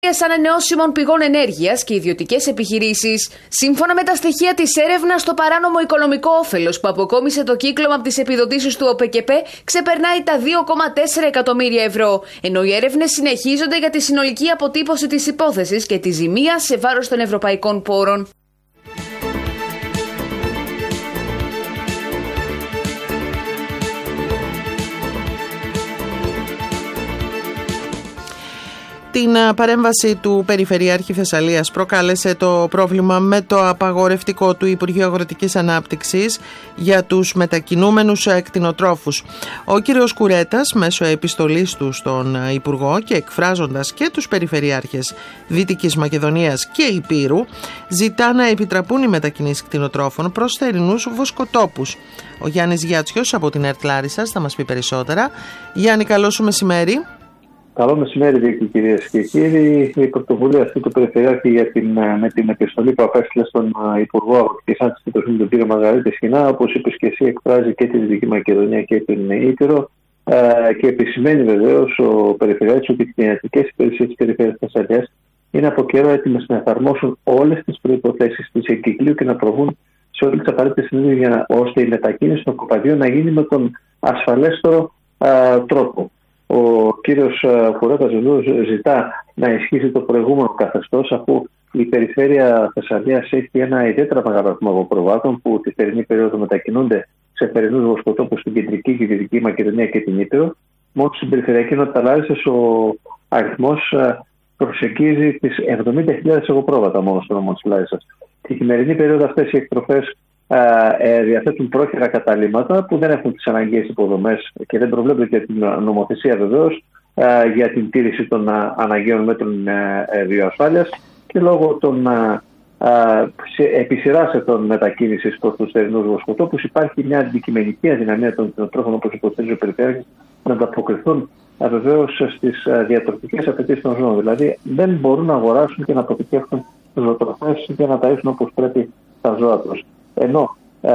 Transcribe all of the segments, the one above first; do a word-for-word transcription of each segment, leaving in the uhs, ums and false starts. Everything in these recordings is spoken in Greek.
Ανανεώσιμων πηγών ενέργειας και ιδιωτικές επιχειρήσεις. Σύμφωνα με τα στοιχεία της έρευνας, το παράνομο οικονομικό όφελος που αποκόμισε το κύκλωμα από τις επιδοτήσεις του ΟΠΕΚΕΠΕ ξεπερνάει τα δύο κόμμα τέσσερα εκατομμύρια ευρώ, ενώ οι έρευνες συνεχίζονται για τη συνολική αποτύπωση της υπόθεσης και τη ζημία σε βάρος των ευρωπαϊκών πόρων. Την παρέμβαση του Περιφερειάρχη Θεσσαλίας προκάλεσε το πρόβλημα με το απαγορευτικό του Υπουργείου Αγροτικής Ανάπτυξης για τους μετακινούμενους κτηνοτρόφους. Ο κύριος Κουρέτας, μέσω επιστολής του στον Υπουργό και εκφράζοντας και τους Περιφερειάρχες Δυτικής Μακεδονίας και Ηπείρου, ζητά να επιτραπούν οι μετακινήσεις κτηνοτρόφων προς θερινούς βοσκοτόπους. Ο Γιάννης Γιάτσιος από την ΕΡΤ Λάρισσας θα μας πει περισσότερα. Γιάννη, καλό σου μεσημέρι. Καλό μεσημέρι, κυρίες και κύριοι. Η πρωτοβουλία αυτή του Περιφερειάρχη για την, με την επιστολή που απέστειλε στον Υπουργό Αγροτικής Ανάπτυξης και τον κύριο Μαργαρίτη Σχοινά, όπως είπες και εσύ, εκφράζει και τη Δυτική Μακεδονία και την Ήπειρο ε, και επισημαίνει βεβαίως ο Περιφερειάρχης ότι οι κτηνιατρικές υπηρεσίες της Περιφέρειας Θεσσαλίας είναι από καιρό έτοιμες να εφαρμόσουν όλες τις προϋποθέσεις της εγκυκλίου και να προβούν σε όλες τις απαραίτητες συνήθειες ώστε η μετακίνηση των κοπαδίων να γίνει με τον ασφαλέστερο ε, τρόπο. Ο κύριος Κουρέτας ζητά να ισχύσει το προηγούμενο καθεστώς, αφού η Περιφέρεια Θεσσαλίας έχει ένα ιδιαίτερα μεγάλο αριθμό αγροπροβάτων που τη θερινή περίοδο μετακινούνται σε θερινούς βοσκοτόπους στην Κεντρική και Δυτική Μακεδονία και την Ήπειρο. Μόνο στην Περιφερειακή Ενότητα Λάρισσας ο αριθμός προσεγγίζει τις εβδομήντα χιλιάδες αγροπρόβατα μόνο στο νομό της Λάρισσας. Τη χειμερινή περίοδο αυτές οι εκτροφές Ε, διαθέτουν πρόχειρα καταλύματα που δεν έχουν τις αναγκαίες υποδομές και δεν προβλέπεται για την νομοθεσία βεβαίως ε, για την τήρηση των α, αναγκαίων μέτρων ε, ε, βιοασφάλειας και λόγω των ε, ε, επί σειράς ετών μετακίνησης προς τους θερινούς βοσκοτόπους υπάρχει μια αντικειμενική αδυναμία των κτηνοτρόφων, όπως υποστηρίζει ο Περιφερειάρχης, να ανταποκριθούν ε, βεβαίως στις ε, διατροφικές απαιτήσεις των ζώων. Δηλαδή δεν μπορούν να αγοράσουν και να αποθηκεύσουν ζωοτροφές για να ταΐσουν όπως πρέπει τα ζώα τους. Ενώ ε,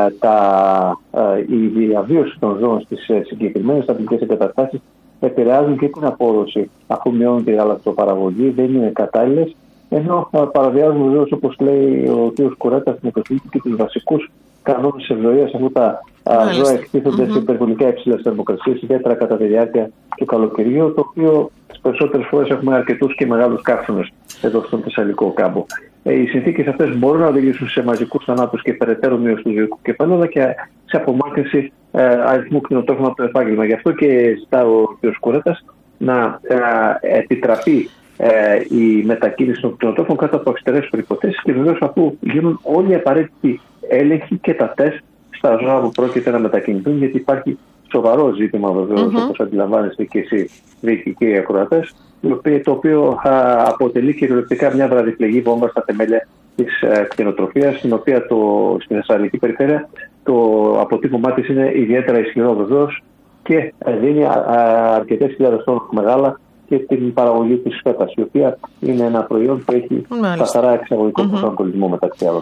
τα, ε, η διαβίωση των ζώων στις ε, συγκεκριμένες αθλητικές εγκαταστάσεις επηρεάζουν και την απόδοση, αφού μειώνουν τη γαλακτοπαραγωγή, δεν είναι κατάλληλες, ενώ ε, παραβιάζουν βεβαίως, όπως λέει ο κ. Κουρέτας στην επιστολή και τους βασικούς κανόνες ευζοίας, αφού τα ε, ζώα εκτίθενται mm-hmm. σε υπερβολικά υψηλές θερμοκρασίες, ιδιαίτερα κατά τη διάρκεια του καλοκαιριού, το οποίο τις περισσότερες φορές έχουμε αρκετούς και μεγάλους καύσονες εδώ στον Θεσσαλικό κάμπο. Οι συνθήκες αυτές μπορούν να οδηγήσουν σε μαζικούς θανάτους και περαιτέρω μείωση του ζωικού κεφαλαίου, αλλά και σε απομάκρυνση ε, αριθμού κτηνοτρόφων από το επάγγελμα. Γι' αυτό και ζητά ο κ. Κουρέτας να ε, επιτραπεί ε, η μετακίνηση των κτηνοτρόφων κάτω από εξαιρετικές προϋποθέσεις και βεβαίως αφού γίνουν όλοι οι απαραίτητοι έλεγχοι και τα τεστ στα ζώα που πρόκειται να μετακινηθούν, γιατί υπάρχει σοβαρό ζήτημα βεβαίως, mm-hmm. όπως αντιλαμβάνεστε και εσείς, Βίκη και οι ακροατές, το οποίο α, αποτελεί κυριολεκτικά μια βραδιπλεγή βόμβα στα θεμέλια της ε, κτηνοτροφίας, στην οποία το, στην Θεσσαλική Περιφέρεια το αποτύπωμά της είναι ιδιαίτερα ισχυρό βεβαίως και δίνει α, α, αρκετές χιλιάδες τόνους μεγάλα και την παραγωγή της φέτας, η οποία είναι ένα προϊόν που έχει καθαρά εξαγωγικό mm-hmm. προσανατολισμό μεταξύ άλλων.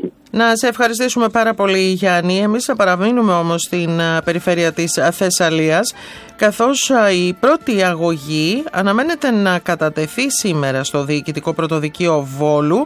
Να σε ευχαριστήσουμε πάρα πολύ, Γιάννη. Εμείς θα παραμείνουμε όμως στην περιφέρεια της Θεσσαλίας, καθώς η πρώτη αγωγή αναμένεται να κατατεθεί σήμερα στο Διοικητικό Πρωτοδικείο Βόλου,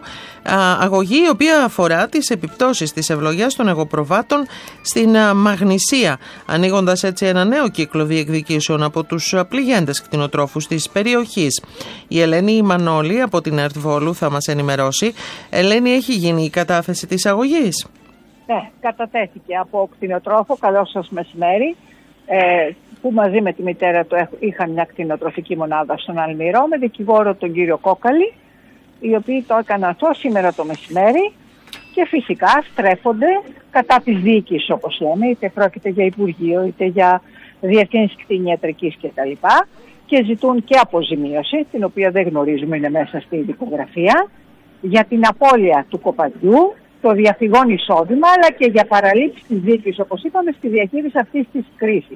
αγωγή η οποία αφορά τις επιπτώσεις της ευλογίας των εγωπροβάτων στην Μαγνησία, ανοίγοντας έτσι ένα νέο κύκλο διεκδικήσεων από τους πληγέντες κτηνοτρόφους της περιοχής. Η Ελένη Μανώλη από την ΕΡΤ Βόλου θα μας ενημερώσει. Ελένη, έχει γίνει η κατάθεση της αγωγής? Ναι, κατατέθηκε από κτηνοτρόφο, καλό σας μεσημέρι, ε, που μαζί με τη μητέρα του είχαν μια κτηνοτροφική μονάδα στον Αλμυρό με δικηγόρο τον κύριο Κόκαλη, οι οποίοι το έκαναν αυτό σήμερα το μεσημέρι και φυσικά στρέφονται κατά της διοίκησης, όπως λέμε, είτε πρόκειται για Υπουργείο είτε για Διευθύνση Κτηνιατρικής κτλ. Και ζητούν και αποζημίωση, την οποία δεν γνωρίζουμε, είναι μέσα στη δικογραφία, για την απώλεια του κοπαδιού, το διαφυγόν εισόδημα, αλλά και για παραλήψεις της δίκης, όπως είπαμε, στη διαχείριση αυτής της κρίσης.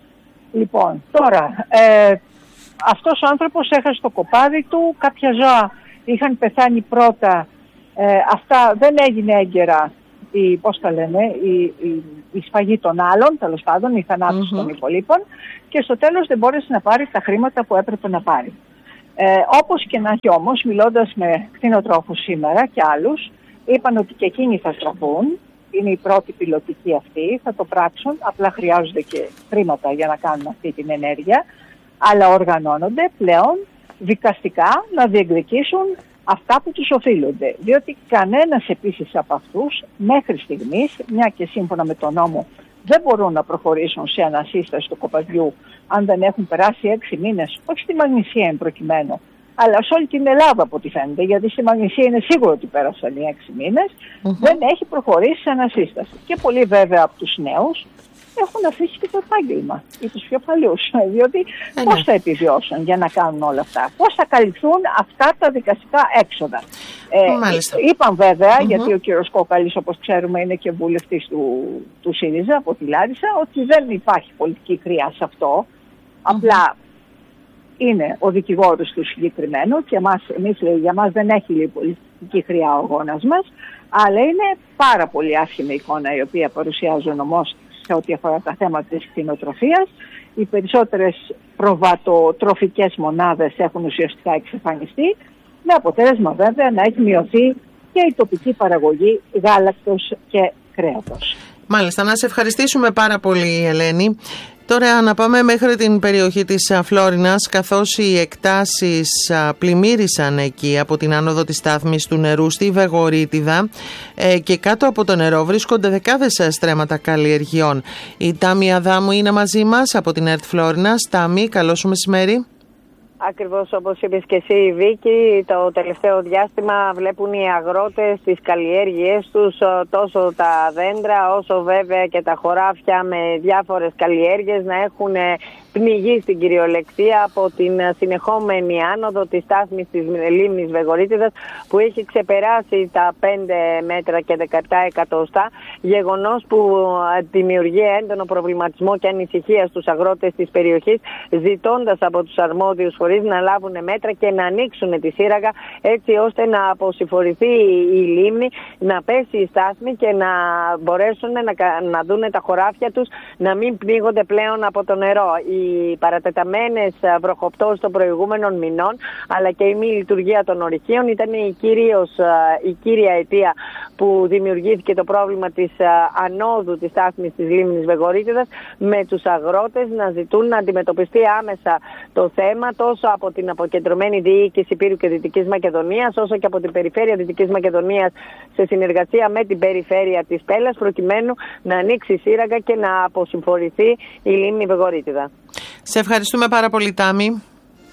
Λοιπόν, τώρα, ε, αυτός ο άνθρωπος έχασε το κοπάδι του, κάποια ζώα είχαν πεθάνει πρώτα, ε, αυτά δεν έγινε έγκαιρα, η, πώς τα λένε, η, η, η σφαγή των άλλων, τέλος πάντων, η θανάτωση mm-hmm. των υπολείπων, και στο τέλος δεν μπόρεσε να πάρει τα χρήματα που έπρεπε να πάρει. Ε, όπως και να έχει όμως, μιλώντας με κτηνοτρόφους σήμερα και άλλους, είπαν ότι και εκείνοι θα στραφούν. Είναι η πρώτη πιλωτική αυτή, θα το πράξουν, απλά χρειάζονται και χρήματα για να κάνουν αυτή την ενέργεια, αλλά οργανώνονται πλέον δικαστικά να διεκδικήσουν αυτά που τους οφείλονται. Διότι κανένας επίσης από αυτούς μέχρι στιγμής, μια και σύμφωνα με τον νόμο, δεν μπορούν να προχωρήσουν σε ανασύσταση του κοπαδιού αν δεν έχουν περάσει έξι μήνες, όχι στη Μαγνησία εν προκειμένου, αλλά σε όλη την Ελλάδα από ό,τι φαίνεται, γιατί στη Μαγνησία είναι σίγουρο ότι πέρασαν οι έξι μήνες, mm-hmm. δεν έχει προχωρήσει σε ανασύσταση. Και πολλοί βέβαια από τους νέους έχουν αφήσει και το επάγγελμα ή τους πιο παλιούς, διότι mm-hmm. πώς θα επιβιώσουν για να κάνουν όλα αυτά, πώς θα καλυφθούν αυτά τα δικαστικά έξοδα. Ε, είπαν βέβαια, mm-hmm. γιατί ο κύριος Κόκαλης, όπως ξέρουμε, είναι και βουλευτής του, του ΣΥΡΙΖΑ από τη Λάρισα, ότι δεν υπάρχει πολιτική χρειά σε αυτό, mm-hmm. απλά είναι ο δικηγόρος του συγκεκριμένου και εμάς, εμείς λέει, για μας δεν έχει λέει, πολιτική χρειά ο αγώνας μας, αλλά είναι πάρα πολύ άσχημη εικόνα η οποία παρουσιάζει ο νομός σε ό,τι αφορά τα θέματα της κτηνοτροφίας. Οι περισσότερες προβατοτροφικές μονάδες έχουν ουσιαστικά εξαφανιστεί, με αποτέλεσμα βέβαια να έχει μειωθεί και η τοπική παραγωγή γάλακτος και κρέατος. Μάλιστα, να σε ευχαριστήσουμε πάρα πολύ, Ελένη. Τώρα να πάμε μέχρι την περιοχή της Φλόρινας, καθώς οι εκτάσεις πλημμύρισαν εκεί από την άνοδο της στάθμης του νερού στη Βεγορίτιδα ε, και κάτω από το νερό βρίσκονται δεκάδες στρέμματα καλλιεργειών. Η Τάμι Αδάμου είναι μαζί μας από την ΕΡΤ Φλόρινας. Τάμι, καλό σου μεσημέρι. Ακριβώς όπως είπες και εσύ, Βίκη, το τελευταίο διάστημα βλέπουν οι αγρότες τις καλλιέργειές τους, τόσο τα δέντρα όσο βέβαια και τα χωράφια με διάφορες καλλιέργειες να έχουν πνιγεί στην κυριολεξία από την συνεχόμενη άνοδο της στάθμης της λίμνης Βεγορίτιδας, που έχει ξεπεράσει τα πέντε μέτρα και δεκαεπτά εκατοστά, γεγονός που δημιουργεί έντονο προβληματισμό και ανησυχία στους αγρότες της περιοχής, ζητώντας από τους αρμόδιους φορείς να λάβουν μέτρα και να ανοίξουν τη σύραγγα έτσι ώστε να αποσυφορηθεί η λίμνη, να πέσει η στάθμη και να μπορέσουν να, να δουν τα χωράφια τους να μην πνίγονται πλέον από το νερό. Οι παρατεταμένες βροχοπτώσεις των προηγούμενων μηνών αλλά και η μη λειτουργία των ορυχείων ήταν η, κυρίως, η κύρια αιτία που δημιουργήθηκε το πρόβλημα της ανόδου της στάθμης της λίμνης Βεγορίτιδας, με τους αγρότες να ζητούν να αντιμετωπιστεί άμεσα το θέμα τόσο από την αποκεντρωμένη διοίκηση Υπήρου και Δυτικής Μακεδονίας όσο και από την Περιφέρεια Δυτικής Μακεδονίας σε συνεργασία με την Περιφέρεια της Πέλας, προκειμένου να ανοίξει η σύραγγα και να αποσυμφορηθεί η λίμνη Βεγορίτιδα. Σε ευχαριστούμε πάρα πολύ, Τάμι.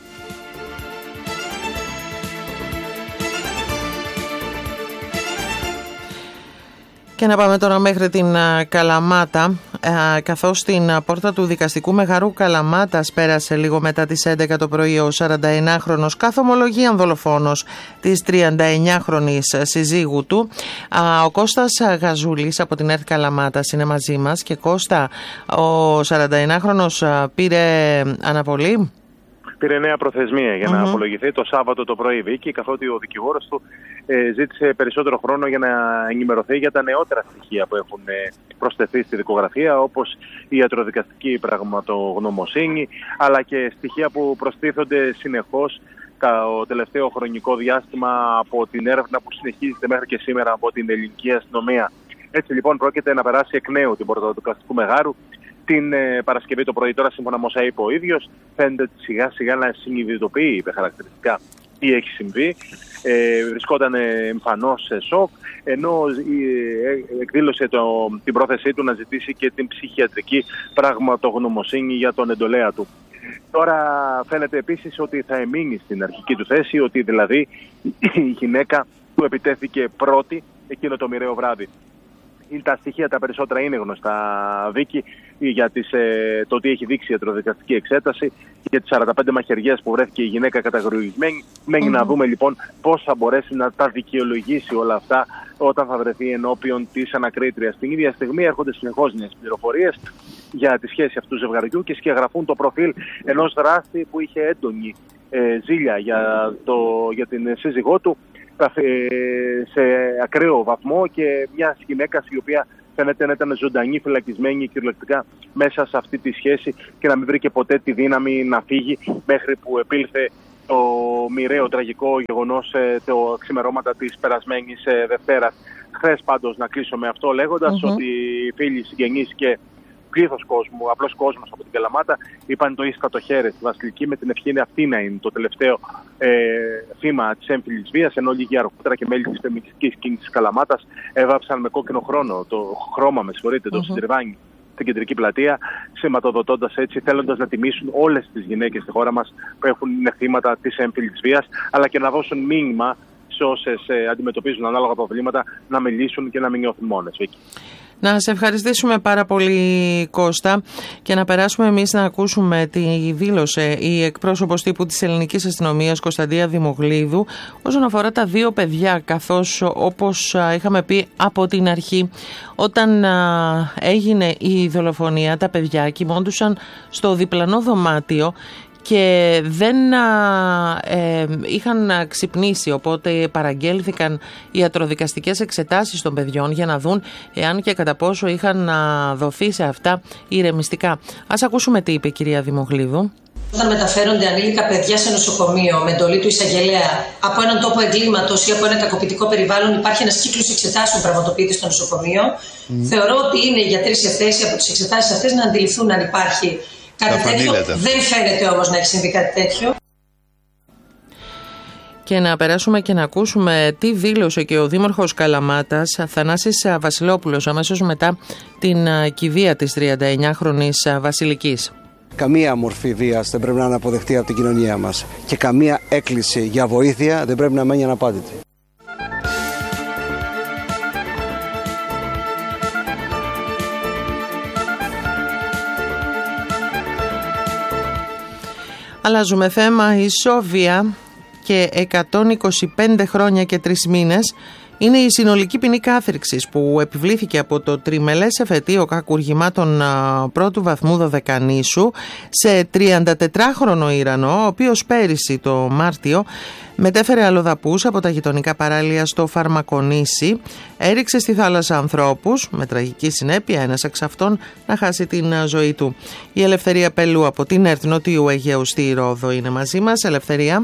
Και να πάμε τώρα μέχρι την Καλαμάτα, καθώς στην πόρτα του δικαστικού Μεγαρού Καλαμάτας πέρασε λίγο μετά τις έντεκα το πρωί ο σαρανταεννάχρονος καθομολογίαν δολοφόνος της τριανταεννιάχρονης συζύγου του. Ο Κώστας Γαζούλης από την ΕΡΤ Καλαμάτας είναι μαζί μας. Και Κώστα, ο σαρανταεννάχρονος πήρε αναβολή. Πήρε νέα προθεσμία για mm-hmm. να απολογηθεί το Σάββατο το πρωί, Βίκη, καθότι ο δικηγόρος του ε, ζήτησε περισσότερο χρόνο για να ενημερωθεί για τα νεότερα στοιχεία που έχουν ε, προσθεθεί στη δικογραφία, όπως η ιατροδικαστική πραγματογνωμοσύνη, αλλά και στοιχεία που προστίθονται συνεχώς το τελευταίο χρονικό διάστημα από την έρευνα που συνεχίζεται μέχρι και σήμερα από την ελληνική αστυνομία. Έτσι λοιπόν πρόκειται να περάσει εκ νέου την πόρτα του δικαστικού Μεγάρου την ε, Παρασκευή το πρωί. Τώρα, σύμφωνα με όσα είπε ο ίδιος, φαίνεται σιγά σιγά να συνειδητοποιεί, είπε χαρακτηριστικά, τι έχει συμβεί. Ε, βρισκόταν εμφανώς σε σοκ, ενώ ε, εκδήλωσε το, την πρόθεσή του να ζητήσει και την ψυχιατρική πραγματογνωμοσύνη για τον εντολέα του. Τώρα φαίνεται επίσης ότι θα εμείνει στην αρχική του θέση, ότι δηλαδή η γυναίκα του επιτέθηκε πρώτη εκείνο το μοιραίο βράδυ. Τα στοιχεία τα περισσότερα είναι γνωστά, Βίκη, για τις, ε, το ότι έχει δείξει η ιατροδικαστική εξέταση, για τις σαράντα πέντε μαχαιριές που βρέθηκε η γυναίκα καταγρουισμένη. Μένει mm-hmm. να δούμε λοιπόν πώς θα μπορέσει να τα δικαιολογήσει όλα αυτά όταν θα βρεθεί ενώπιον της ανακρίτριας. Την ίδια στιγμή έρχονται συνεχώς νέες πληροφορίες για τη σχέση αυτού του ζευγαριού και σκιαγραφούν το προφίλ ενός δράστη που είχε έντονη ε, ζήλια για, το, για την σύζυγό του σε ακραίο βαθμό, και μια γυναίκα η οποία φαίνεται να ήταν ζωντανή, φυλακισμένη κυριολεκτικά μέσα σε αυτή τη σχέση και να μην βρήκε ποτέ τη δύναμη να φύγει, μέχρι που επήλθε το μοιραίο τραγικό γεγονός το ξημερώματα της περασμένης Δευτέρας. Χθες πάντως να κλείσω με αυτό λέγοντας mm-hmm. ότι φίλοι, συγγενείς και πλήθος κόσμου, απλός κόσμος από την Καλαμάτα είπαν το ίστα το χέρι στη Βασιλική με την ευχή αυτή να είναι το τελευταίο ε, θύμα της έμφυλης βίας, ενώ λίγοι αργότερα και μέλη της φεμινιστικής κίνησης της Καλαμάτας έβαψαν με κόκκινο χρόνο, το χρώμα με συγχωρείτε, mm-hmm. το συντριβάνι στην κεντρική πλατεία, σηματοδοτώντας έτσι, θέλοντας να τιμήσουν όλες τις γυναίκες στη χώρα μας που έχουν είναι θύματα της έμφυλης βίας, αλλά και να δώσουν μήνυμα σε όσες ε, αντιμετωπίζουν ανάλογα προβλήματα να μιλήσουν και να μην νιώθουν μόνες. Βίκη. Να σε ευχαριστήσουμε πάρα πολύ, Κώστα, και να περάσουμε εμείς να ακούσουμε τη δήλωσε η εκπρόσωπος τύπου της Ελληνικής Αστυνομίας, Κωνσταντία Δημογλίδου, όσον αφορά τα δύο παιδιά, καθώς όπως είχαμε πει από την αρχή, όταν έγινε η δολοφονία, τα παιδιά κοιμόντουσαν στο διπλανό δωμάτιο και δεν ε, είχαν ξυπνήσει, οπότε παραγγέλθηκαν ιατροδικαστικές εξετάσεις των παιδιών για να δουν εάν και κατά πόσο είχαν δοθεί σε αυτά ηρεμιστικά. Ας ακούσουμε τι είπε η κυρία Δημογλίδου. Όταν μεταφέρονται ανήλικα παιδιά σε νοσοκομείο με εντολή του εισαγγελέα από έναν τόπο εγκλήματος ή από ένα κακοποιητικό περιβάλλον, υπάρχει ένας κύκλος εξετάσεων που πραγματοποιείται στο νοσοκομείο. Mm. Θεωρώ ότι είναι οι γιατροί σε θέση από τις εξετάσεις αυτές να αντιληφθούν αν υπάρχει κάτι τέτοιο. Δεν φαίνεται όμως να έχει συμβεί κάτι τέτοιο. Και να περάσουμε και να ακούσουμε τι δήλωσε και ο Δήμαρχος Καλαμάτας, Θανάσης Βασιλόπουλος, αμέσως μετά την κηδεία της τριανταεννιάχρονης Βασιλικής. Καμία μορφή βίας δεν πρέπει να αποδεχτεί από την κοινωνία μας και καμία έκκληση για βοήθεια δεν πρέπει να μένει αναπάντητη. Αλλάζουμε θέμα. Η Σόβια και εκατόν είκοσι πέντε χρόνια και τρεις μήνες είναι η συνολική ποινή κάθριξης που επιβλήθηκε από το τριμελές εφετείο κακουργημάτων πρώτου βαθμού Δωδεκανήσου σε τριαντατετράχρονο Ιρανό, ο οποίος πέρυσι το Μάρτιο μετέφερε αλλοδαπούς από τα γειτονικά παράλια στο Φαρμακονήσι, έριξε στη θάλασσα ανθρώπους, με τραγική συνέπεια ένας εξ αυτών να χάσει την ζωή του. Η Ελευθερία Πελού από την ΕΡΤ Νοτιού Αιγαίου στη Ρόδο είναι μαζί μας. Ελευθερία.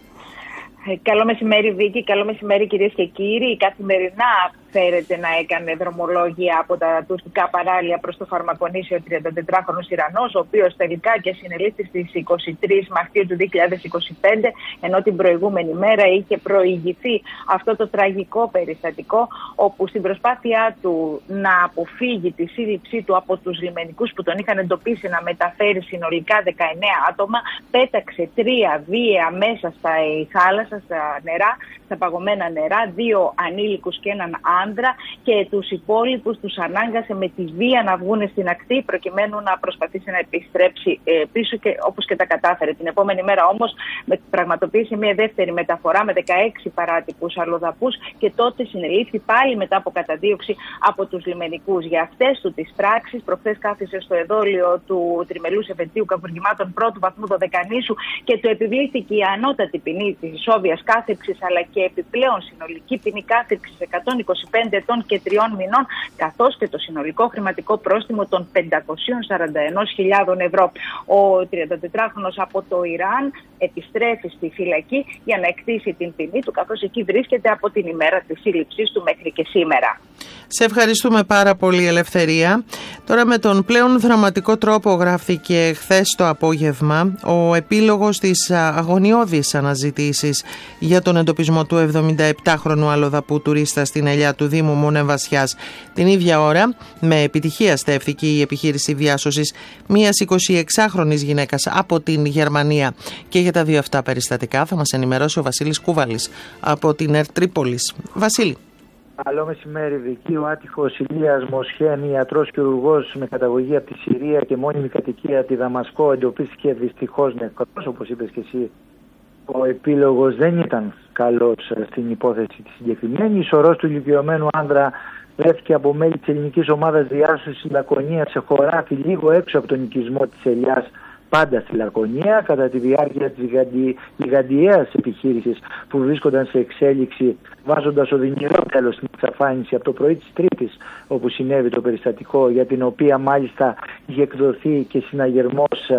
Καλό μεσημέρι, Βίκη. Καλό μεσημέρι, κυρίες και κύριοι. Καθημερινά φέρεται να έκανε δρομολόγια από τα τουρκικά παράλια προς το Φαρμακονήσι ο τριαντατετράχρονος Ιρανός, ο οποίος τελικά και συνελήφθη στις είκοσι τρεις Μαρτίου του δύο χιλιάδες είκοσι πέντε, ενώ την προηγούμενη μέρα είχε προηγηθεί αυτό το τραγικό περιστατικό, όπου στην προσπάθειά του να αποφύγει τη σύλληψή του από τους λιμενικούς που τον είχαν εντοπίσει να μεταφέρει συνολικά δεκαεννέα άτομα, πέταξε τρία βία μέσα στα θάλασσα, στα νερά, στα παγωμένα νερά, δύο ανήλικους και έναν άντρα, και τους υπόλοιπους τους ανάγκασε με τη βία να βγουν στην ακτή προκειμένου να προσπαθήσει να επιστρέψει ε, πίσω, και όπως και τα κατάφερε. Την επόμενη μέρα όμως με, πραγματοποίησε μια δεύτερη μεταφορά με δεκαέξι παράτυπους αλλοδαπούς και τότε συνελήφθη πάλι μετά από καταδίωξη από τους λιμενικούς. Για αυτές του τις πράξεις προχθές κάθισε στο εδόλιο του τριμελούς εφετείου κακουργημάτων πρώτου βαθμού Δωδεκανήσου και του επιβλήθηκε η ανώτατη ποινή της ισόβιας κάθριξης, αλλά και επιπλέον συνολική ποινή κάθριξης εκατόν είκοσι πέντε ετών και τριών μηνών, καθώς και το συνολικό χρηματικό πρόστιμο των πεντακόσιες σαράντα ένα χιλιάδες ευρώ. Ο τριαντατετράχρονος από το Ιράν επιστρέφει στη φυλακή για να εκτίσει την ποινή του, καθώς εκεί βρίσκεται από την ημέρα της σύλληψής του μέχρι και σήμερα. Σε ευχαριστούμε πάρα πολύ, Ελευθερία. Τώρα με τον πλέον δραματικό τρόπο γράφτηκε χθες το απόγευμα ο επίλογος της αγωνιώδης αναζητήσης για τον εντοπισμό του εβδομηνταεπτάχρονου αλλοδαπού τουρίστα στην ελιά του Δήμου Μονεβασιάς. Την ίδια ώρα, με επιτυχία στέφθηκε η επιχείρηση διάσωσης μιας εικοσιεξάχρονης γυναίκας από την Γερμανία. Και για τα δύο αυτά περιστατικά θα μας ενημερώσει ο Βασίλης Κούβαλης από την ΕΡΤ Τρίπολης. Βασίλη. Καλό μεσημέρι, Βική. Ο άτυχος Ηλίας Μοσχέμ, ιατρός χειρουργός με καταγωγή από τη Συρία και μόνιμη κατοικία τη Δαμασκό, εντοπίστηκε δυστυχώς νεκρός, όπως είπες και εσύ. Ο επίλογος δεν ήταν καλός στην υπόθεση τη συγκεκριμένη. Η σωρός του ηλικιωμένου άνδρα βρέθηκε από μέλη της ελληνικής ομάδας διάσωσης στη Λακωνία σε χωράφι λίγο έξω από τον οικισμό της Ελιάς, πάντα στη Λακωνία, κατά τη διάρκεια της γιγαντιαίας επιχείρησης που βρίσκονταν σε εξέλιξη, βάζοντας οδυνηρό τέλος στην εξαφάνιση από το πρωί της Τρίτης, όπου συνέβη το περιστατικό, για την οποία μάλιστα είχε εκδοθεί και συναγερμός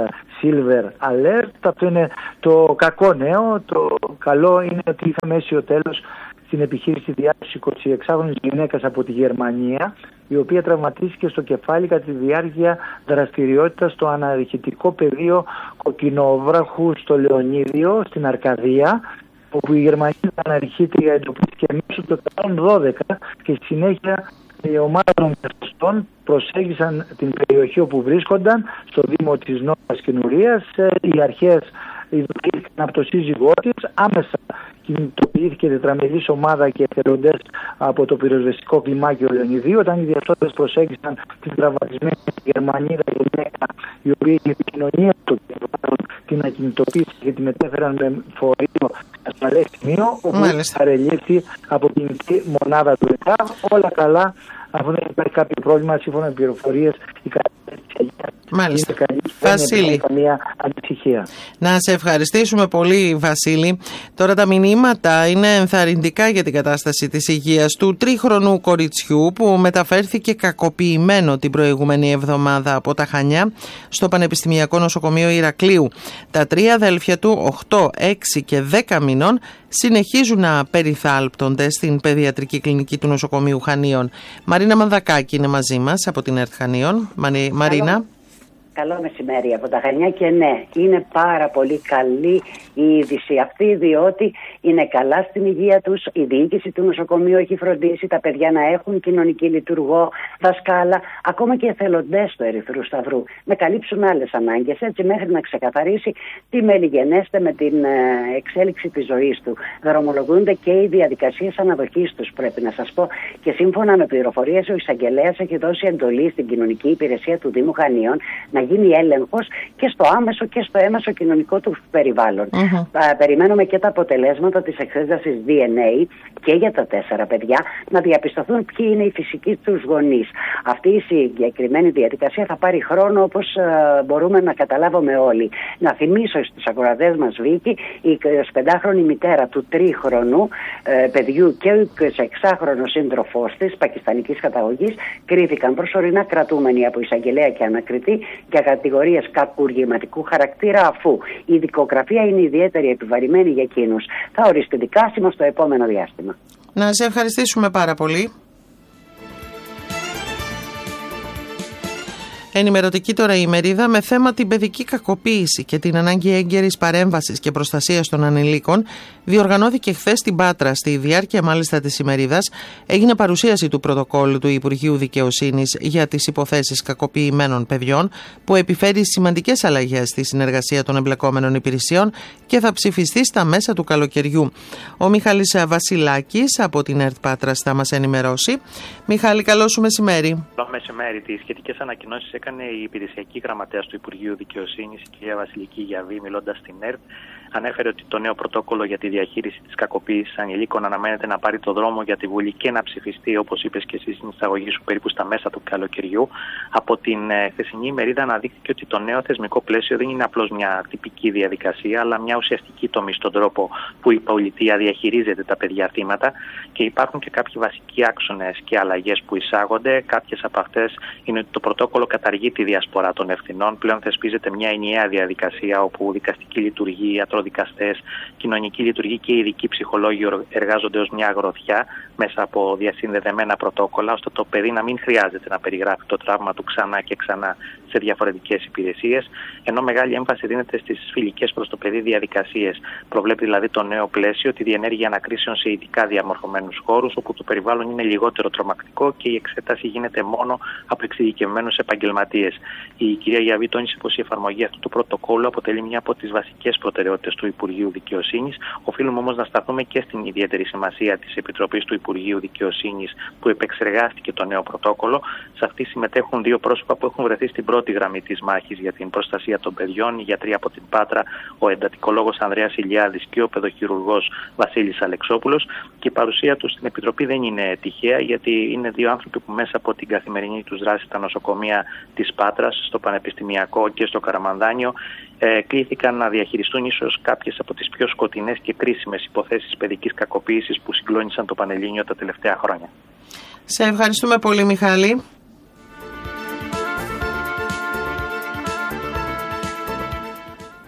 Silver Alert. Αυτό είναι το κακό νέο. Το καλό είναι ότι είχαμε αίσιο τέλος στην επιχείρηση διάσωσης εικοσιεξάχρονης γυναίκας από τη Γερμανία, η οποία τραυματίστηκε στο κεφάλι κατά τη διάρκεια δραστηριότητας στο αναρριχητικό πεδίο Κοκκινοβράχου στο Λεωνίδιο, στην Αρκαδία, όπου η Γερμανία αναρριχήτρια εντοπίστηκε μέσω του εκατόν δώδεκα και στη συνέχεια η ομάδα των διασωστών προσέγγισαν την περιοχή όπου βρίσκονταν, στο Δήμο της Νότιας Κινουρίας. Οι αρχές ειδοποιήθηκαν από το σύζυγό της, άμεσα κινητοποιήθηκε τετραμελής ομάδα και εθελοντές από το πυροσβεστικό κλιμάκιο Λεωνιδίου. Όταν οι διασώστες προσέγγισαν την τραυματισμένη Γερμανίδα γυναίκα, η οποία είχε επικοινωνία στο περιβάλλον, την ακινητοποίηση και τη μετέφεραν με φορείο σε ασφαλές σημείο, όπου παρελήφθη από κινητή μονάδα του ΕΚΑΒ. Όλα καλά, αφού δεν υπάρχει κάποιο πρόβλημα, σύμφωνα με πληροφορίες, η κατάσταση Μάλιστα. είναι καλή. Βασίλη, δεν καμία ανησυχία. να σε ευχαριστήσουμε πολύ, Βασίλη. Τώρα τα μηνύματα είναι ενθαρρυντικά για την κατάσταση της υγείας του τρίχρονου κοριτσιού που μεταφέρθηκε κακοποιημένο την προηγούμενη εβδομάδα από τα Χανιά στο Πανεπιστημιακό Νοσοκομείο Ηρακλείου. Τα τρία αδέλφια του, οκτώ, έξι και δέκα μηνών, συνεχίζουν να περιθάλπτονται στην παιδιατρική κλινική του νοσοκομείου Χανίων. Μαρίνα Μανδακάκη είναι μαζί μας από την ΕΡΤ Χανίων. Μαρι... Μαρίνα. Καλό μεσημέρι από τα Χανιά και ναι, είναι πάρα πολύ καλή η είδηση αυτή, διότι είναι καλά στην υγεία τους, η διοίκηση του νοσοκομείου έχει φροντίσει τα παιδιά να έχουν κοινωνική λειτουργό, δασκάλα, ακόμα και εθελοντές του Ερυθρού Σταυρού, να καλύψουν άλλες ανάγκες, έτσι μέχρι να ξεκαθαρίσει τι μελιγενέστε με την εξέλιξη της ζωής του. Δρομολογούνται και οι διαδικασίες αναδοχής τους, πρέπει να σας πω, και σύμφωνα με πληροφορίες ο εισαγγελέας έχει δώσει εντολή στην κοινωνική υπηρεσία του Δήμου Χανίων να γίνει έλεγχος και στο άμεσο και στο έμεσο κοινωνικό του περιβάλλον. Mm-hmm. Α, περιμένουμε και τα αποτελέσματα της εξέτασης ντι εν έι και για τα τέσσερα παιδιά, να διαπιστωθούν ποιοι είναι οι φυσικοί τους γονείς. Αυτή η συγκεκριμένη διαδικασία θα πάρει χρόνο, όπως α, μπορούμε να καταλάβουμε όλοι. Να θυμίσω στους ακροατές μας, Βίκη, η εικοσιπεντάχρονη μητέρα του τρίχρονου ε, παιδιού και ο εικοσιεξάχρονος σύντροφός της, πακιστανικής καταγωγής, κρίθηκαν προσωρινά κρατούμενοι από εισαγγελέα και ανακριτή για κατηγορίες κακουργηματικού χαρακτήρα, αφού η δικογραφία είναι ιδιαίτερη επιβαρημένη για εκείνους. Θα οριστεί δικάσιμο στο επόμενο διάστημα. Να σε ευχαριστήσουμε πάρα πολύ. Ενημερωτική τώρα η ημερίδα με θέμα την παιδική κακοποίηση και την ανάγκη έγκαιρης παρέμβασης και προστασίας των ανηλίκων διοργανώθηκε χθες στην Πάτρα. Στη διάρκεια μάλιστα της ημερίδας έγινε παρουσίαση του πρωτοκόλλου του Υπουργείου Δικαιοσύνης για τις υποθέσεις κακοποιημένων παιδιών, που επιφέρει σημαντικές αλλαγές στη συνεργασία των εμπλεκόμενων υπηρεσιών και θα ψηφιστεί στα μέσα του καλοκαιριού. Ο Μιχάλης Βασιλάκης από την ΕΡΤ Πάτρας θα μας ενημερώσει. Μιχάλη, καλό σου μεσημέρι. Καλό μεσημέρι. Τις σχετικές ανακοινώσεις έκανε η υπηρεσιακή γραμματέας του Υπουργείου Δικαιοσύνης, η κυρία Βασιλική Γιαβή, μιλώντας στην ΕΡΤ. Ανέφερε ότι το νέο πρωτόκολλο για τη διαχείριση της κακοποίησης ανηλίκων αναμένεται να πάρει το δρόμο για τη Βουλή και να ψηφιστεί, όπως είπες και εσύ στην εισαγωγή σου, περίπου στα μέσα του καλοκαιριού. Από την ε, χθεσινή ημερίδα αναδείχθηκε ότι το νέο θεσμικό πλαίσιο δεν είναι απλώς μια τυπική διαδικασία, αλλά μια ουσιαστική τομή στον τρόπο που η πολιτεία διαχειρίζεται τα παιδιά θύματα, και υπάρχουν και κάποιοι βασικοί άξονες και αλλαγές που εισάγονται. Κάποιες από αυτές είναι ότι το πρωτόκολλο καταργεί τη διασπορά των ευθυνών. Πλέον θεσπίζεται μια ενιαία διαδικασία όπου δικαστική λειτουργεί, δικαστές, κοινωνική λειτουργία και ειδικοί ψυχολόγοι εργάζονται ως μια αγροθιά μέσα από διασυνδεδεμένα πρωτόκολλα, ώστε το παιδί να μην χρειάζεται να περιγράφει το τραύμα του ξανά και ξανά σε διαφορετικές υπηρεσίες, ενώ μεγάλη έμφαση δίνεται στις φιλικές προς το παιδί διαδικασίες. Προβλέπει δηλαδή το νέο πλαίσιο τη διενέργεια ανακρίσεων σε ειδικά διαμορφωμένους χώρους, όπου το περιβάλλον είναι λιγότερο τρομακτικό και η εξέταση γίνεται μόνο από εξειδικευμένους επαγγελματίες. Η κυρία Γιαβή τόνισε πως η εφαρμογή αυτού του πρωτοκόλλου αποτελεί μια από τις βασικές προτεραιότητες του Υπουργείου Δικαιοσύνης. Οφείλουμε όμως να σταθούμε και στην ιδιαίτερη σημασία της Επιτροπής του Υπουργείου Δικαιοσύνης που επεξεργάστηκε το νέο πρωτόκολλο. Σε αυτή συμμετέχουν δύο πρόσωπα που έχουν βρεθεί στην πρώτη γραμμή της μάχης για την προστασία των παιδιών, οι γιατροί από την Πάτρα, ο εντατικολόγος Ανδρέας Ηλιάδης και ο παιδοχειρουργός Βασίλης Αλεξόπουλος. Και η παρουσία τους στην Επιτροπή δεν είναι τυχαία, γιατί είναι δύο άνθρωποι που μέσα από την καθημερινή τους δράση στα νοσοκομεία της Πάτρας, στο Πανεπιστημιακό και στο Καραμανδάνιο, ε, κλήθηκαν να διαχειριστούν ίσως κάποιες από τις πιο σκοτεινές και κρίσιμες υποθέσεις παιδικής κακοποίησης που συγκλώνησαν το Πανελλήνιο τα τελευταία χρόνια. Σε ευχαριστούμε πολύ, Μιχάλη.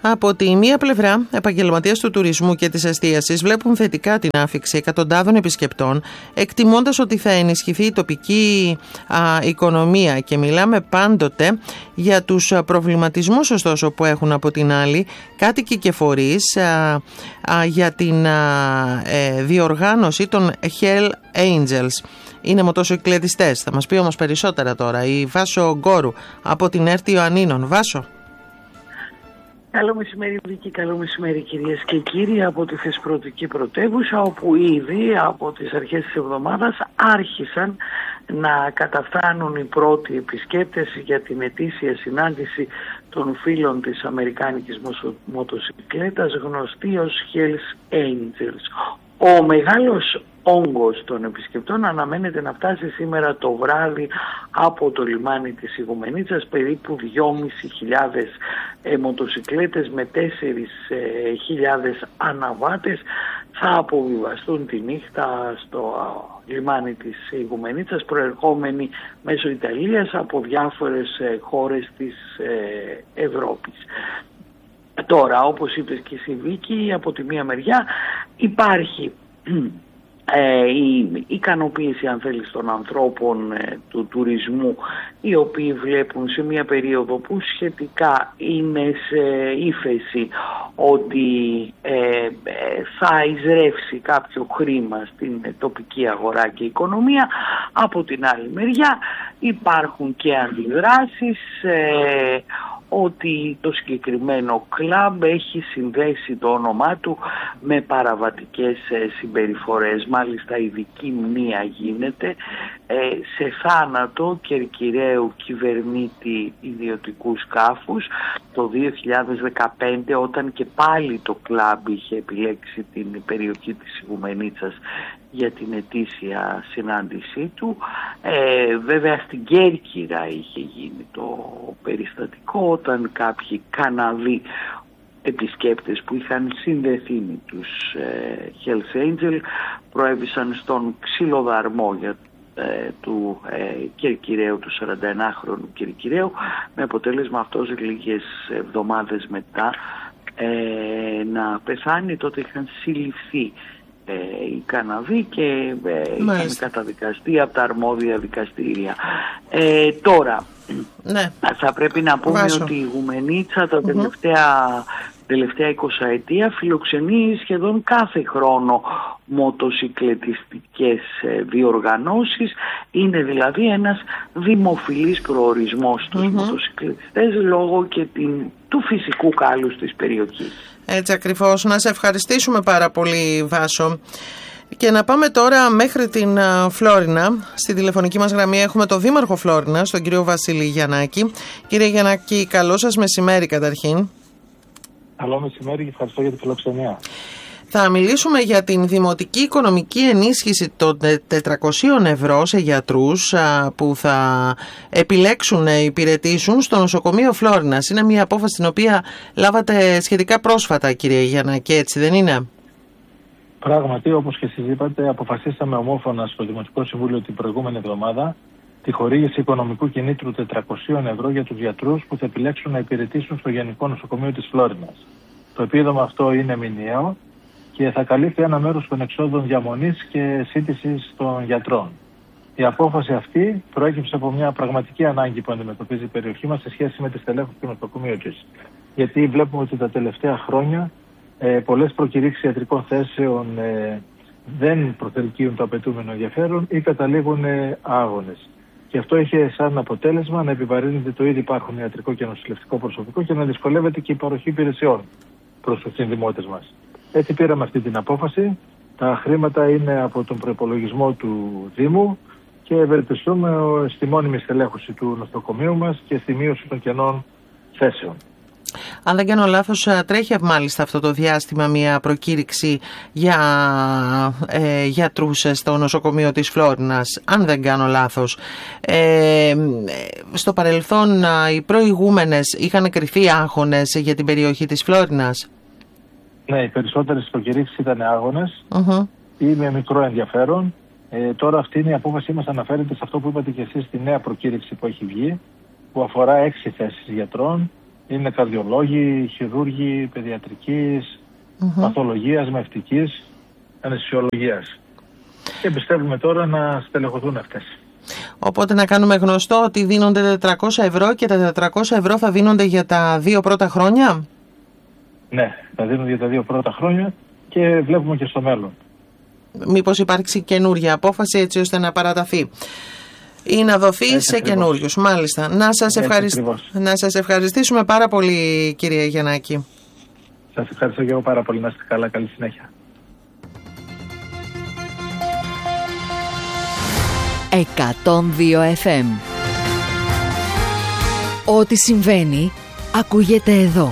Από τη μία πλευρά, επαγγελματίες του τουρισμού και της εστίασης βλέπουν θετικά την άφιξη εκατοντάδων επισκεπτών, εκτιμώντας ότι θα ενισχυθεί η τοπική α, οικονομία, και μιλάμε πάντοτε για τους προβληματισμούς ωστόσο που έχουν από την άλλη κάτοικοι και φορείς α, α, για την α, ε, διοργάνωση των Hell Angels. Είναι μοτοσυκλετιστές. Θα μας πει όμως περισσότερα τώρα η Βάσο Γκόρου από την ΕΡΤ Ιωαννίνων. Βάσο. Καλό μεσημέρι Βίκη, καλό μεσημέρι κυρίες και κύριοι από τη Θεσπρωτική Πρωτεύουσα, όπου ήδη από τις αρχές της εβδομάδας άρχισαν να καταφθάνουν οι πρώτοι επισκέπτες για την ετήσια συνάντηση των φίλων της αμερικάνικης μοτοσυκλέτας, γνωστή ως Hells Angels. Ο μεγάλος όγκος των επισκεπτών αναμένεται να φτάσει σήμερα το βράδυ από το λιμάνι της Ιγουμενίτσας, περίπου δυόμισι χιλιάδες ε, μοτοσυκλέτες με τέσσερις χιλιάδες αναβάτες θα αποβιβαστούν τη νύχτα στο λιμάνι της Ιγουμενίτσας, προερχόμενοι μέσω Ιταλίας από διάφορες ε, χώρες της ε, Ευρώπης. Τώρα, όπως είπες και εσύ Βίκη, από τη μία μεριά υπάρχει Ε, η ικανοποίηση, αν θέλεις, των ανθρώπων ε, του τουρισμού, οι οποίοι βλέπουν σε μια περίοδο που σχετικά είναι σε ύφεση ότι ε, ε, θα εισρεύσει κάποιο χρήμα στην ε, τοπική αγορά και οικονομία. Από την άλλη μεριά υπάρχουν και αντιδράσεις ε, ότι το συγκεκριμένο κλαμπ έχει συνδέσει το όνομά του με παραβατικές συμπεριφορές. Μάλιστα ειδική μνήα γίνεται σε θάνατο κερκυραίου κυβερνήτη ιδιωτικού σκάφους το δύο χιλιάδες δεκαπέντε, όταν και πάλι το κλαμπ είχε επιλέξει την περιοχή της Ιγουμενίτσας για την ετήσια συνάντησή του. Ε, βέβαια στην Κέρκυρα είχε γίνει το περιστατικό, όταν κάποιοι Καναδοί επισκέπτες που είχαν συνδεθεί με τους ε, Hells Angel προέβησαν στον ξυλοδαρμό για, ε, του ε, Κερκυραίου, του σαρανταενάχρονου Κερκυραίου, με αποτέλεσμα αυτός λίγες εβδομάδες μετά ε, να πεθάνει. Τότε είχαν συλληφθεί Ε, οι Καναδοί και ε, είχαν καταδικαστεί από τα αρμόδια δικαστήρια. Ε, τώρα, ναι. θα πρέπει να πούμε Βάσο. ότι η Ιγουμενίτσα τα τελευταία, mm-hmm. τελευταία εικοσαετία φιλοξενεί σχεδόν κάθε χρόνο μοτοσυκλετιστικές ε, διοργανώσεις. Είναι δηλαδή ένας δημοφιλής προορισμός στους mm-hmm. μοτοσυκλετιστές λόγω και την, του φυσικού κάλους της περιοχής. Έτσι ακριβώς. Να σε ευχαριστήσουμε πάρα πολύ Βάσο. Και να πάμε τώρα μέχρι την Φλόρινα. Στη τηλεφωνική μας γραμμή έχουμε τον Δήμαρχο Φλόρινας, τον κύριο Βασίλη Γιαννάκη. Κύριε Γιαννάκη, καλό σας μεσημέρι καταρχήν. Καλό μεσημέρι και ευχαριστώ για τη φιλοξενία. Θα μιλήσουμε για την δημοτική οικονομική ενίσχυση των τετρακοσίων ευρώ σε γιατρούς που θα επιλέξουν να υπηρετήσουν στο νοσοκομείο Φλόρινας. Είναι μια απόφαση την οποία λάβατε σχετικά πρόσφατα, κύριε Γιαννάκη, έτσι δεν είναι? Πράγματι, όπως και εσείς είπατε, αποφασίσαμε ομόφωνα στο Δημοτικό Συμβούλιο την προηγούμενη εβδομάδα τη χορήγηση οικονομικού κινήτρου τετρακοσίων ευρώ για τους γιατρούς που θα επιλέξουν να υπηρετήσουν στο Γενικό Νοσοκομείο της Φλόρινας. Το επίδομα αυτό είναι μηνιαίο και θα καλύπτει ένα μέρος των εξόδων διαμονής και σύντησης των γιατρών. Η απόφαση αυτή προέκυψε από μια πραγματική ανάγκη που αντιμετωπίζει η περιοχή μας σε σχέση με τη στελέχωση του νοσοκομείου της. Γιατί βλέπουμε ότι τα τελευταία χρόνια ε, πολλές προκηρύξεις ιατρικών θέσεων ε, δεν προσελκύουν το απαιτούμενο ενδιαφέρον ή καταλήγουν ε, άγονες. Και αυτό είχε σαν αποτέλεσμα να επιβαρύνεται το ήδη υπάρχον ιατρικό και νοσηλευτικό προσωπικό και να δυσκολεύεται και η παροχή υπηρεσιών προς τους συνδημότες μας. Έτσι πήραμε αυτή την απόφαση. Τα χρήματα είναι από τον προϋπολογισμό του Δήμου και ευελπιστούμε στη μόνιμη στελέχωση του νοσοκομείου μας και στη μείωση των κενών θέσεων. Αν δεν κάνω λάθος, τρέχει μάλιστα αυτό το διάστημα μια προκήρυξη για ε, γιατρούς στο νοσοκομείο της Φλόρινας, αν δεν κάνω λάθος. Ε, στο παρελθόν οι προηγούμενες είχαν κριθεί άγχονες για την περιοχή της Φλόρινας. Ναι, οι περισσότερες προκηρύξεις ήταν άγονες uh-huh. ή με μικρό ενδιαφέρον. Ε, τώρα αυτή είναι η απόφασή μας, αναφέρεται σε αυτό που είπατε και εσείς, στη νέα προκήρυξη που έχει βγει, που αφορά έξι θέσεις γιατρών Είναι καρδιολόγοι, χειρούργοι, παιδιατρικής, mm-hmm. παθολογίας, μευτικής, αναισθησιολογίας. Και πιστεύουμε τώρα να στελεχωθούν αυτές. Οπότε να κάνουμε γνωστό ότι δίνονται τετρακόσια ευρώ και τα τετρακόσια ευρώ θα δίνονται για τα δύο πρώτα χρόνια. Ναι, θα δίνονται για τα δύο πρώτα χρόνια και βλέπουμε και στο μέλλον. Μήπως υπάρξει καινούργια απόφαση έτσι ώστε να παραταθεί ή να δοθεί έτσι σε καινούριους. Μάλιστα. Να σας, ευχαρισ... να σας ευχαριστήσουμε πάρα πολύ, κύριε Γιαννάκη. Σας ευχαριστώ και εγώ πάρα πολύ. Να είστε καλά. Καλή συνέχεια. εκατόν δύο εφ εμ. Ό,τι συμβαίνει ακούγεται εδώ.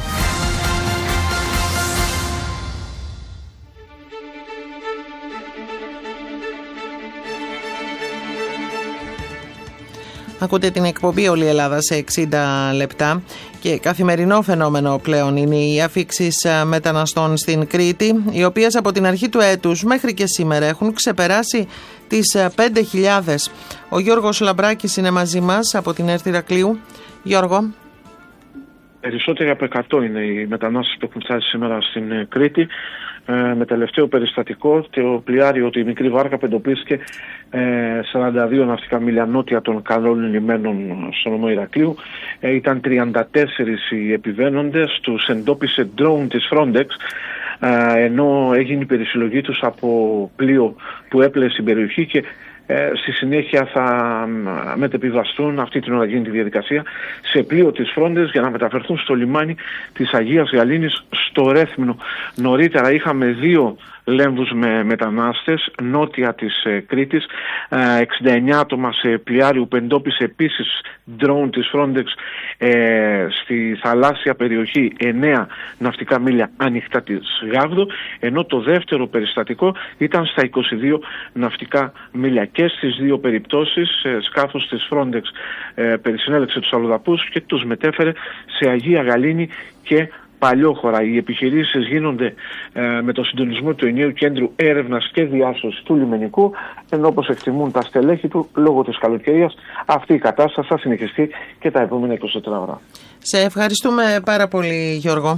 Ακούτε την εκπομπή «Όλη η Ελλάδα» σε εξήντα λεπτά και καθημερινό φαινόμενο πλέον είναι οι αφίξεις μεταναστών στην Κρήτη, οι οποίες από την αρχή του έτους μέχρι και σήμερα έχουν ξεπεράσει τις πέντε χιλιάδες. Ο Γιώργος Λαμπράκης είναι μαζί μας από την Έρθη Ηρακλείου. Γιώργο. Περισσότεροι από εκατό είναι οι μετανάστες που έχουν φτάσει σήμερα στην Κρήτη. Ε, με τελευταίο περιστατικό το πλοιάριο, η μικρή βάρκα που εντοπίστηκε ε, σαράντα δύο ναυτικά μίλια νότια των καλών λιμένων στο νομό Ηρακλείου. Ε, ήταν τριάντα τέσσερις οι επιβαίνοντες, τους εντόπισε drone της Frontex, ε, ενώ έγινε η περισυλλογή τους από πλοίο που έπλεε στην περιοχή και Ε, στη συνέχεια θα μετεπιβαστούν, αυτή την ώρα γίνεται η διαδικασία, σε πλοίο της Frontex για να μεταφερθούν στο λιμάνι της Αγίας Γαλήνης στο Ρέθμνο. Νωρίτερα είχαμε δύο λέμβους με μετανάστες νότια της ε, Κρήτης, ε, εξήντα εννιά άτομα σε πλοιάριο που εντόπισε επίσης drone της Frontex ε, στη θαλάσσια περιοχή εννέα ναυτικά μίλια ανοιχτά της Γάβδο, ενώ το δεύτερο περιστατικό ήταν στα είκοσι δύο ναυτικά μίλια. Και στις δύο περιπτώσεις ε, σκάφος της Frontex ε, περισυνέλεξε τους αλλοδαπούς και τους μετέφερε σε Αγία Γαλήνη και Παλιόχωρα. Οι επιχειρήσεις γίνονται ε, με το συντονισμό του ενιαίου κέντρου έρευνας και διάσωσης του λιμενικού, ενώ όπως εκτιμούν τα στελέχη του, λόγω της καλοκαιρίας αυτή η κατάσταση θα συνεχιστεί και τα επόμενα είκοσι τέσσερις ώρα. Σε ευχαριστούμε πάρα πολύ, Γιώργο.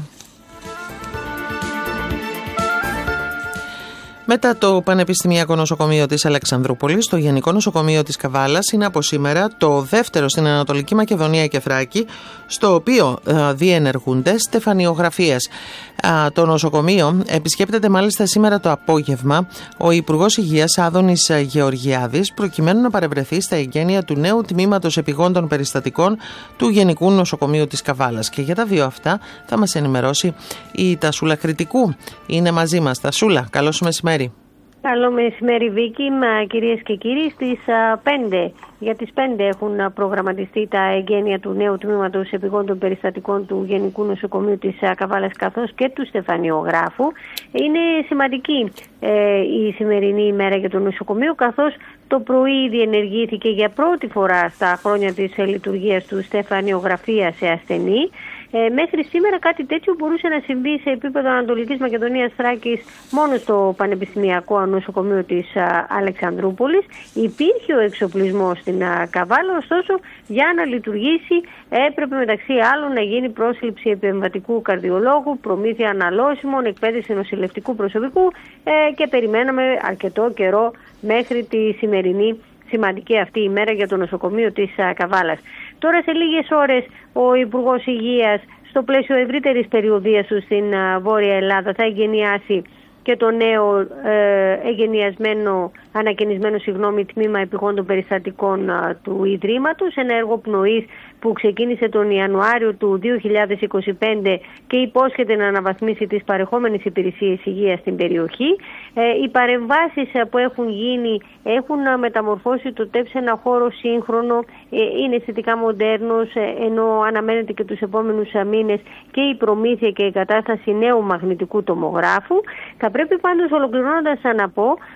Μετά το Πανεπιστημιακό Νοσοκομείο της Αλεξανδρούπολης, το Γενικό Νοσοκομείο της Καβάλας είναι από σήμερα το δεύτερο στην Ανατολική Μακεδονία και Θράκη, στο οποίο ε, διενεργούνται στεφανιογραφίες. Ε, το νοσοκομείο επισκέπτεται μάλιστα σήμερα το απόγευμα ο Υπουργός Υγείας Άδωνης Γεωργιάδης, προκειμένου να παρευρεθεί στα εγγένεια του νέου τμήματος επιγόντων περιστατικών του Γενικού Νοσοκομείου της Καβάλας. Και για τα δύο αυτά θα μας ενημερώσει η Τασούλα Κρητικού. Είναι μαζί μας. Τασούλα, καλώς μεσημέρι. Καλό μεσημέρι, Βίκη. Κυρίες και κύριοι, στις πέντε, για τις πέντε έχουν προγραμματιστεί τα εγγένεια του νέου τμήματος επιγόντων περιστατικών του Γενικού Νοσοκομείου της Καβάλας καθώς και του στεφανιογράφου. Είναι σημαντική ε, η σημερινή ημέρα για το νοσοκομείο, καθώς το πρωί διενεργήθηκε για πρώτη φορά στα χρόνια της λειτουργίας του στεφανιογραφία σε ασθενή. Ε, μέχρι σήμερα κάτι τέτοιο μπορούσε να συμβεί σε επίπεδο Ανατολικής Μακεδονίας Θράκης μόνο στο Πανεπιστημιακό Νοσοκομείο της α, Αλεξανδρούπολης. Υπήρχε ο εξοπλισμός στην α, Καβάλα, ωστόσο για να λειτουργήσει έπρεπε μεταξύ άλλων να γίνει πρόσληψη επεμβατικού καρδιολόγου, προμήθεια αναλώσιμων, εκπαίδευση νοσηλευτικού προσωπικού ε, και περιμέναμε αρκετό καιρό μέχρι τη σημερινή σημαντική αυτή ημέρα για το νοσοκομείο της α, Καβάλας. Τώρα σε λίγες ώρες ο Υπουργός Υγείας στο πλαίσιο ευρύτερης περιοδίας του στην α, Βόρεια Ελλάδα θα εγγενιάσει και το νέο ε, εγγενιασμένο, ανακαινισμένο συγγνώμη, τμήμα επιγόντων περιστατικών α, του Ιδρύματος, ένα έργο πνοής που ξεκίνησε τον Ιανουάριο του δύο χιλιάδες είκοσι πέντε και υπόσχεται να αναβαθμίσει τις παρεχόμενες υπηρεσίες υγείας στην περιοχή. Ε, οι παρεμβάσεις που έχουν γίνει έχουν μεταμορφώσει το ΤΕΠ σε ένα χώρο σύγχρονο, ε, είναι αισθητικά μοντέρνος, ε, ενώ αναμένεται και τους επόμενους μήνες και η προμήθεια και η κατάσταση νέου μαγνητικού τομογράφου. Θα πρέπει πάντως, ολοκληρώνοντας, να πω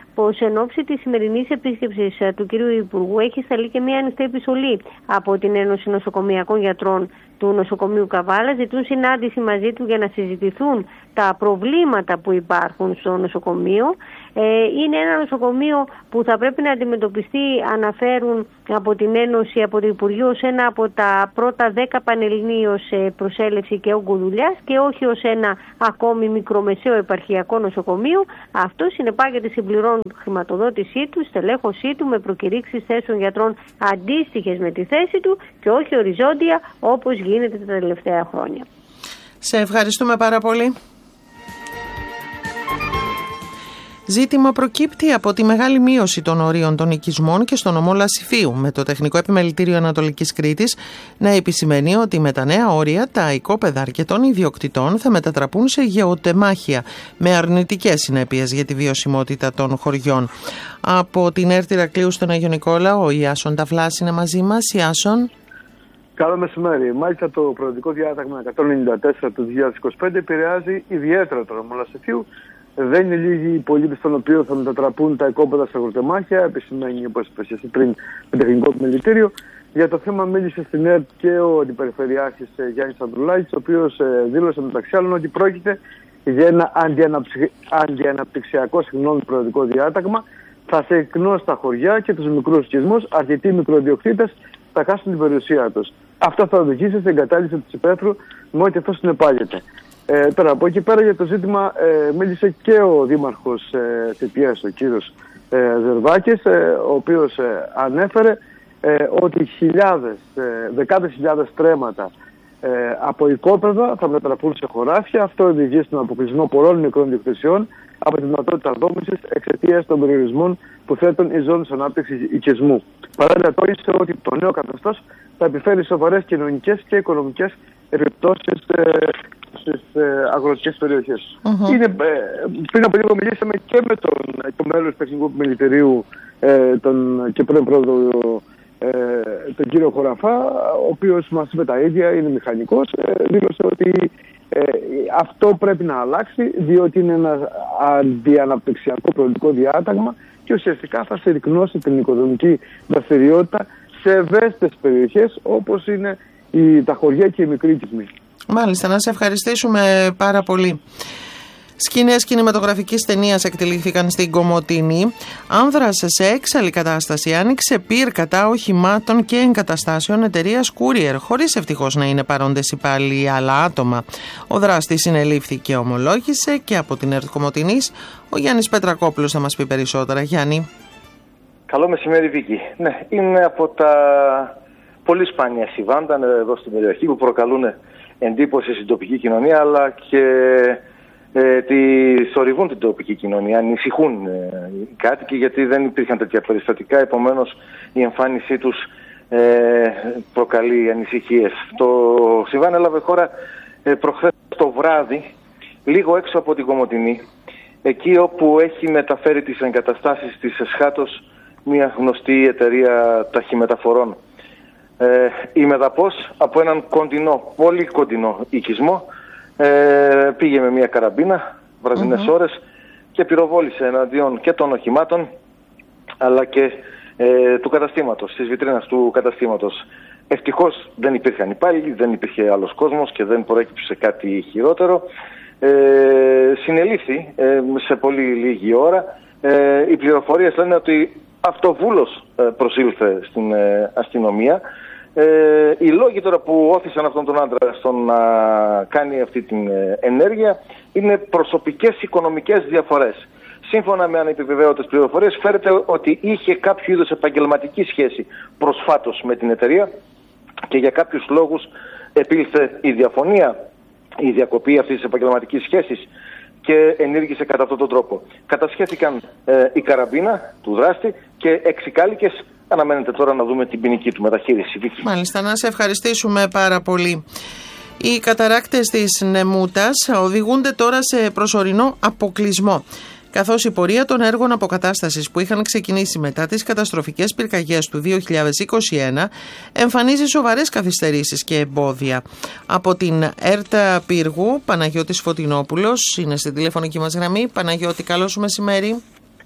πως εν ώψη της σημερινής επίσκεψης του κ. Υπουργού έχει σταλεί και μια ανοιχτή επιστολή από την Ένωση Νοσοκομειακών Γιατρών του Νοσοκομείου Καβάλα. Ζητούν συνάντηση μαζί του για να συζητηθούν τα προβλήματα που υπάρχουν στο νοσοκομείο. Ε, είναι ένα νοσοκομείο που θα πρέπει να αντιμετωπιστεί, αναφέρουν από την Ένωση, από το Υπουργείο, ως ένα από τα πρώτα δέκα πανελληνίως σε προσέλευση και όγκο δουλειάς και όχι ως ένα ακόμη μικρομεσαίο επαρχιακό νοσοκομείο. Αυτό συνεπάγεται συμπληρώνουν τη χρηματοδότησή του, στελέχωσή του με προκηρύξεις θέσεων γιατρών αντίστοιχες με τη θέση του και όχι οριζόντια όπως γίνεται τα τελευταία χρόνια. Σε ευχαριστούμε πάρα πολύ. Ζήτημα προκύπτει από τη μεγάλη μείωση των ορίων των οικισμών και στο νομό Λασιφίου, με το Τεχνικό Επιμελητήριο Ανατολικής Κρήτης να επισημαίνει ότι με τα νέα όρια τα οικόπεδα αρκετών ιδιοκτητών θα μετατραπούν σε γεωτεμάχια, με αρνητικές συνέπειες για τη βιωσιμότητα των χωριών. Από την ΕΡΤ Ηρακλείου στον Άγιο Νικόλα, ο Ιάσον Ταυλάς είναι μαζί μας. Ιάσον. Καλό μεσημέρι. Μάλιστα, το προεδρικό διάταγμα εκατόν ενενήντα τέσσερα του δύο χιλιάδες είκοσι πέντε επηρεάζει ιδιαίτερα το νομό Λασιφίου. Δεν είναι λίγοι οι πολίτες των οποίων θα μετατραπούν τα οικόπεδα σε αγροτεμάχια, επισημαίνει, όπως είπες εσύ πριν, το Τεχνικό Επιμελητήριο. Για το θέμα μίλησε στην ΕΡΤ και ο αντιπεριφερειάρχης Γιάννης Ανδρουλάκης, ο οποίος δήλωσε μεταξύ άλλων ότι πρόκειται για ένα αντιαναψυ... αντιαναπτυξιακό συγγνώμη προεδρικό διάταγμα. Θα σε εκνώσει στα χωριά και τους μικρούς οικισμούς, αρκετοί μικροδιοκτήτες θα χάσουν την περιουσία τους. Αυτό θα οδηγήσει στην εγκατάλειψη της υπαίθρου με ό,τι αυτό συνεπάγεται. Ε, τώρα από εκεί πέρα για το ζήτημα ε, μίλησε και ο Δήμαρχος ε, Θηπιάς, ο κύριος ε, Ζερβάκης, ε, ο οποίος ε, ανέφερε ε, ότι χιλιάδες, ε, δεκάδες χιλιάδες στρέμματα ε, από οικόπεδα θα μετατραπούν σε χωράφια. Αυτό οδηγεί στον αποκλεισμό πολλών μικρών διοκτησιών από τη δυνατότητα δόμησης εξαιτίας των περιορισμών που θέτουν οι ζώνες ανάπτυξης οικισμού. Παράλληλα, τόνισε ότι το νέο καθεστώς θα επιφέρει σοβαρές κοινωνικές και οικονομικές επιπτώσεις ε, στις ε, αγροτικές περιοχές. Mm-hmm. Είναι, ε, πριν από λίγο μιλήσαμε και με τον, τον μέλος του Τεχνικού Επιμελητηρίου ε, τον, και πρώην πρόεδρο ε, τον κύριο Χωραφά, ο οποίος μας είπε τα ίδια, είναι μηχανικός, ε, δήλωσε ότι ε, αυτό πρέπει να αλλάξει, διότι είναι ένα αντιαναπτυξιακό προεδρικό διάταγμα και ουσιαστικά θα συρρυκνώσει την οικονομική δραστηριότητα σε ευαίσθητες περιοχές όπως είναι η, τα χωριά και οι μικροί οικισμοί. Μάλιστα, να σε ευχαριστήσουμε πάρα πολύ. Σκηνές κινηματογραφικής ταινίας εκτελήθηκαν στην Κομοτηνή. Άνδρας σε έξαλλη κατάσταση άνοιξε πυρ κατά οχημάτων και εγκαταστάσεων εταιρείας Courier, χωρίς ευτυχώς να είναι παρόντες υπάλληλοι ή άλλα άτομα. Ο δράστης συνελήφθη και ομολόγησε, και από την ΕΡΤ Κομοτηνής ο Γιάννης Πετρακόπουλος θα μας πει περισσότερα. Γιάννη. Καλό μεσημέρι, Βίκη. Ναι, είναι από τα πολύ σπάνια συμβάντα εδώ στην περιοχή που προκαλούν εντύπωση στην τοπική κοινωνία, αλλά και ε, τη θορυβούν την τοπική κοινωνία, ανησυχούν ε, οι κάτοικοι, γιατί δεν υπήρχαν τέτοια περιστατικά, επομένως η εμφάνισή τους ε, προκαλεί ανησυχίες. Το συμβάν έλαβε χώρα ε, προχθές το βράδυ, λίγο έξω από την Κομοτηνή, εκεί όπου έχει μεταφέρει τις εγκαταστάσεις της Εσχάτος μια γνωστή εταιρεία ταχυμεταφορών. Ε, η Μεδαπός από έναν κοντινό, πολύ κοντινό οικισμό ε, πήγε με μια καραμπίνα βραδινές mm-hmm. ώρες και πυροβόλησε εναντίον και των οχημάτων αλλά και ε, του καταστήματος, της βιτρίνας του καταστήματος. Ευτυχώς δεν υπήρχαν υπάλληλοι, δεν υπήρχε άλλος κόσμος και δεν προέκυψε κάτι χειρότερο. Ε, συνελήφθη ε, σε πολύ λίγη ώρα. Ε, οι πληροφορίες λένε ότι αυτοβούλος ε, προσήλθε στην ε, αστυνομία. Ε, οι λόγοι τώρα που όθησαν αυτόν τον άντρα στο να κάνει αυτή την ε, ενέργεια είναι προσωπικές οικονομικές διαφορές. Σύμφωνα με ανεπιβεβαίωτες πληροφορίες φέρεται ότι είχε κάποιο είδους επαγγελματική σχέση προσφάτως με την εταιρεία και για κάποιους λόγους επήλθε η διαφωνία, η διακοπή αυτής της επαγγελματικής σχέσης και ενήργησε κατά αυτόν τον τρόπο. Κατασχέθηκαν ε, η καραμπίνα του δράστη και έξι κάλικες. Αναμένεται τώρα να δούμε την ποινική του μεταχείριση. Μάλιστα, να σε ευχαριστήσουμε πάρα πολύ. Οι καταράκτες της Νεμούτας οδηγούνται τώρα σε προσωρινό αποκλεισμό, καθώς η πορεία των έργων αποκατάστασης που είχαν ξεκινήσει μετά τις καταστροφικές πυρκαγιές του δύο χιλιάδες είκοσι ένα εμφανίζει σοβαρές καθυστερήσεις και εμπόδια. Από την ΕΡΤ Πύργου, Παναγιώτης Φωτεινόπουλος είναι στην τηλεφωνική μας γραμμή. Παναγιώτη, καλό σου μεσημέρι.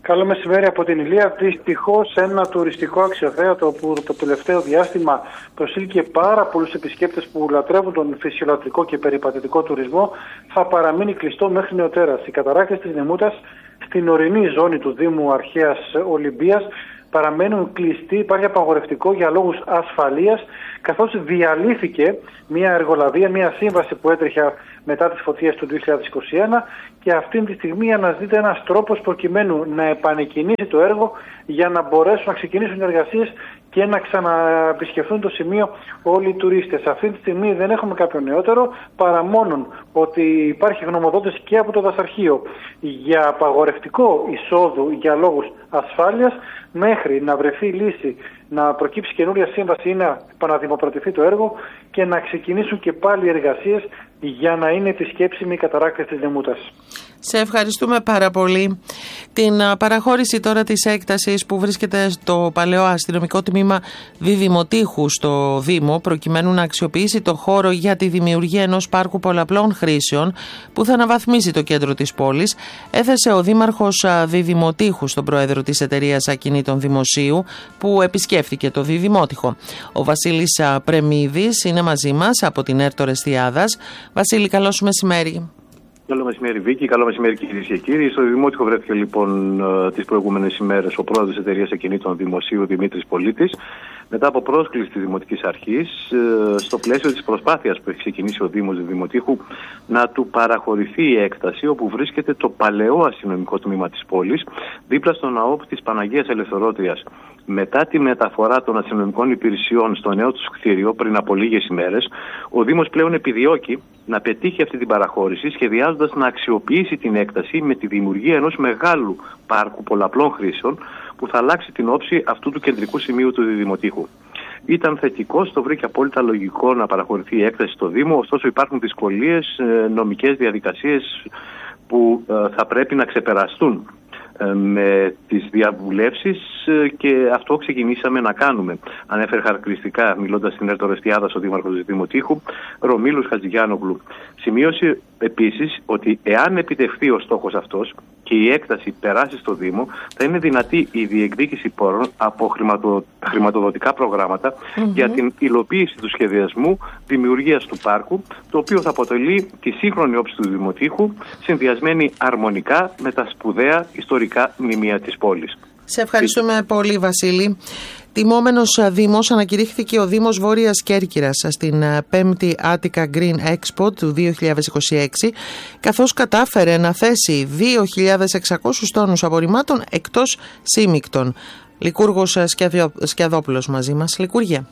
Καλό μεσημέρι από την Ηλία. Δυστυχώς ένα τουριστικό αξιοθέατο που το τελευταίο διάστημα προσήλκε πάρα πολλούς επισκέπτες που λατρεύουν τον φυσιολατρικό και περιπατητικό τουρισμό θα παραμείνει κλειστό μέχρι νεοτέρας. Οι καταράκτες της Νεμούτας στην ορεινή ζώνη του Δήμου Αρχαίας Ολυμπίας παραμένουν κλειστοί, υπάρχει απαγορευτικό για λόγους ασφαλείας, καθώς διαλύθηκε μια εργολαβία, μια σύμβαση που έτρεχε μετά τις φωτιές του δύο χιλιάδες είκοσι ένα και αυτή τη στιγμή αναζητείται ένας τρόπος προκειμένου να επανεκκινήσει το έργο για να μπορέσουν να ξεκινήσουν οι εργασίες και να ξαναεπισκεφθούν το σημείο όλοι οι τουρίστες. Αυτή τη στιγμή δεν έχουμε κάποιο νεότερο, παρά μόνον ότι υπάρχει γνωμοδότηση και από το Δασαρχείο για απαγορευτικό εισόδου για λόγους ασφάλειας, μέχρι να βρεθεί λύση, να προκύψει καινούρια σύμβαση ή να επαναδημοκρατηθεί το έργο και να ξεκινήσουν και πάλι οι εργασίες για να είναι επισκέψιμοι οι καταράκτες της Νεμούτας. Σε ευχαριστούμε πάρα πολύ. Την παραχώρηση τώρα της έκτασης που βρίσκεται στο παλαιό αστυνομικό τμήμα Διδημοτήχου στο Δήμο, προκειμένου να αξιοποιήσει το χώρο για τη δημιουργία ενός πάρκου πολλαπλών χρήσεων που θα αναβαθμίσει το κέντρο της πόλης, έθεσε ο Δήμαρχος Διδημοτήχου στον πρόεδρο της εταιρείας Ακινήτων Δημοσίου που επισκέφθηκε το Διδημότυχο. Ο Βασίλης Πρεμίδης είναι μαζί μας από την Έρτο Ρεστιάδας. Βασίλη, καλό σου μεσημέρι. Καλό μεσημέρι, Βίκη. Καλό μεσημέρι, κυρίες και κύριοι. Στο Δημότυχο βρέθηκε λοιπόν τις προηγούμενες ημέρες ο πρόεδρος της εταιρείας Ακινήτων Δημοσίου, Δημήτρης Πολίτης, μετά από πρόσκληση της Δημοτικής Αρχής, στο πλαίσιο της προσπάθειας που έχει ξεκινήσει ο Δήμος Δημοτήχου να του παραχωρηθεί η έκταση όπου βρίσκεται το παλαιό αστυνομικό τμήμα της πόλης, δίπλα στο ναό της Παναγίας Ελευθερώτριας. Μετά τη μεταφορά των αστυνομικών υπηρεσιών στο νέο του κτίριο πριν από λίγες ημέρες, ο Δήμος πλέον επιδιώκει να πετύχει αυτή την παραχώρηση, σχεδιάζοντας να αξιοποιήσει την έκταση με τη δημιουργία ενός μεγάλου πάρκου πολλαπλών χρήσεων που θα αλλάξει την όψη αυτού του κεντρικού σημείου του Διδημοτήχου. Ήταν θετικό, το βρήκε απόλυτα λογικό να παραχωρηθεί η έκταση στο Δήμο, ωστόσο υπάρχουν δυσκολίες, νομικές διαδικασίες που θα πρέπει να ξεπεραστούν με τις διαβουλεύσεις και αυτό ξεκινήσαμε να κάνουμε. Ανέφερε χαρακτηριστικά, μιλώντας στην Έρτο Ρεστιάδας, ο Δήμαρχος του Δημοτήχου, Ρωμίλους Χατζηγιάνογλου. Σημείωσε επίσης ότι εάν επιτευχθεί ο στόχος αυτός και η έκταση περάσει στο Δήμο, θα είναι δυνατή η διεκδίκηση πόρων από χρηματο... χρηματοδοτικά προγράμματα mm-hmm. για την υλοποίηση του σχεδιασμού δημιουργίας του πάρκου, το οποίο θα αποτελεί τη σύγχρονη όψη του Δημοτήχου, συνδυασμένη αρμονικά με τα σπουδαία ιστορικά μνημεία της πόλης. Σε ευχαριστούμε πολύ, Βασίλη. Τιμόμενος Δήμος ανακηρύχθηκε ο Δήμος Βόρειας Κέρκυρας στην πέμπτη Attica Green Expo του δύο χιλιάδες είκοσι έξι, καθώς κατάφερε να θέσει δύο χιλιάδες εξακόσιους τόνους απορριμμάτων εκτός σύμικτων. Λικούργος Σκιαδόπουλος μαζί μας. Λικούργε.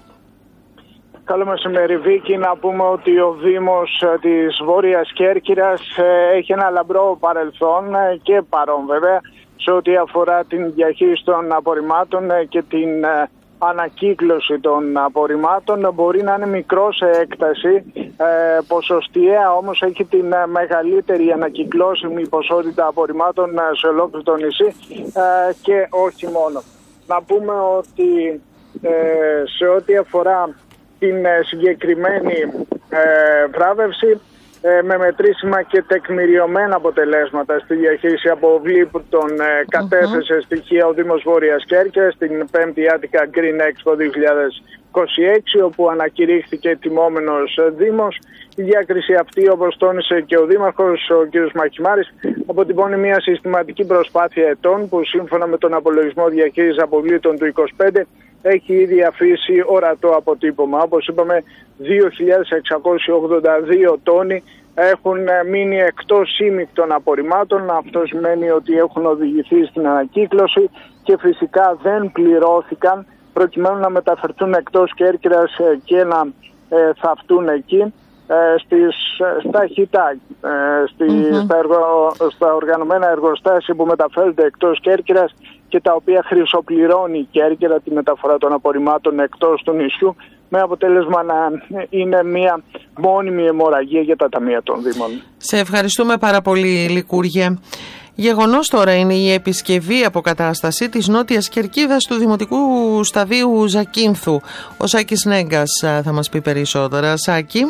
Καλό μεσημέρι, Βίκη. Να πούμε ότι ο Δήμος της Βόρειας Κέρκυρας έχει ένα λαμπρό παρελθόν και παρόν βέβαια σε ό,τι αφορά την διαχείριση των απορριμμάτων και την ανακύκλωση των απορριμμάτων. Μπορεί να είναι μικρό σε έκταση, ε, ποσοστιαία όμως έχει την μεγαλύτερη ανακυκλώσιμη ποσότητα απορριμμάτων σε ολόκληρο το νησί ε, και όχι μόνο. Να πούμε ότι ε, σε ό,τι αφορά την συγκεκριμένη ε, βράβευση, με μετρήσιμα και τεκμηριωμένα αποτελέσματα στη διαχείριση αποβλήτων ε, κατέθεσε uh-huh. στοιχεία ο Δήμος Βόρειας Κέρκυρας στην πέμπτη Attica Green Expo δύο χιλιάδες είκοσι έξι, όπου ανακηρύχθηκε τιμόμενος Δήμος. Η διάκριση αυτή, όπως τόνισε και ο Δήμαρχος, ο κ. Μαχημάρης, αποτυπώνει μια συστηματική προσπάθεια ετών που σύμφωνα με τον απολογισμό διαχείρισης αποβλήτων του είκοσι πέντε έχει ήδη αφήσει ορατό αποτύπωμα. Όπως είπαμε, δύο χιλιάδες εξακόσιοι ογδόντα δύο τόνοι έχουν μείνει εκτός σύμικτων απορριμμάτων. Αυτό σημαίνει ότι έχουν οδηγηθεί στην ανακύκλωση και φυσικά δεν πληρώθηκαν προκειμένου να μεταφερθούν εκτός Κέρκυρας και να ε, θαυτούν εκεί. Στις, στα χιτά, στη, mm-hmm. στα, εργο, στα οργανωμένα εργοστάσια που μεταφέρονται εκτός Κέρκυρας και τα οποία χρυσοπληρώνει η Κέρκυρα τη μεταφορά των απορριμμάτων εκτός του νησιού, με αποτέλεσμα να είναι μια μόνιμη αιμορραγία για τα ταμεία των Δήμων. Σε ευχαριστούμε πάρα πολύ, Λικούργε. Γεγονός τώρα είναι η επισκευή αποκατάσταση της νότιας κερκίδας του Δημοτικού Σταδίου Ζακίνθου. Ο Σάκης Νέγκας θα μας πει περισσότερα. Σάκη.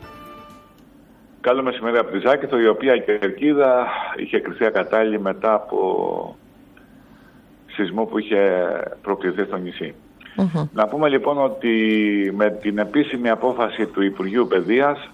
Καλό μεσημέρι από τη Ζάκηθο, η οποία κερκίδα είχε κριθεί ακατάλληλη μετά από σεισμό που είχε προκληθεί στο νησί. Mm-hmm. Να πούμε λοιπόν ότι με την επίσημη απόφαση του Υπουργείου Παιδείας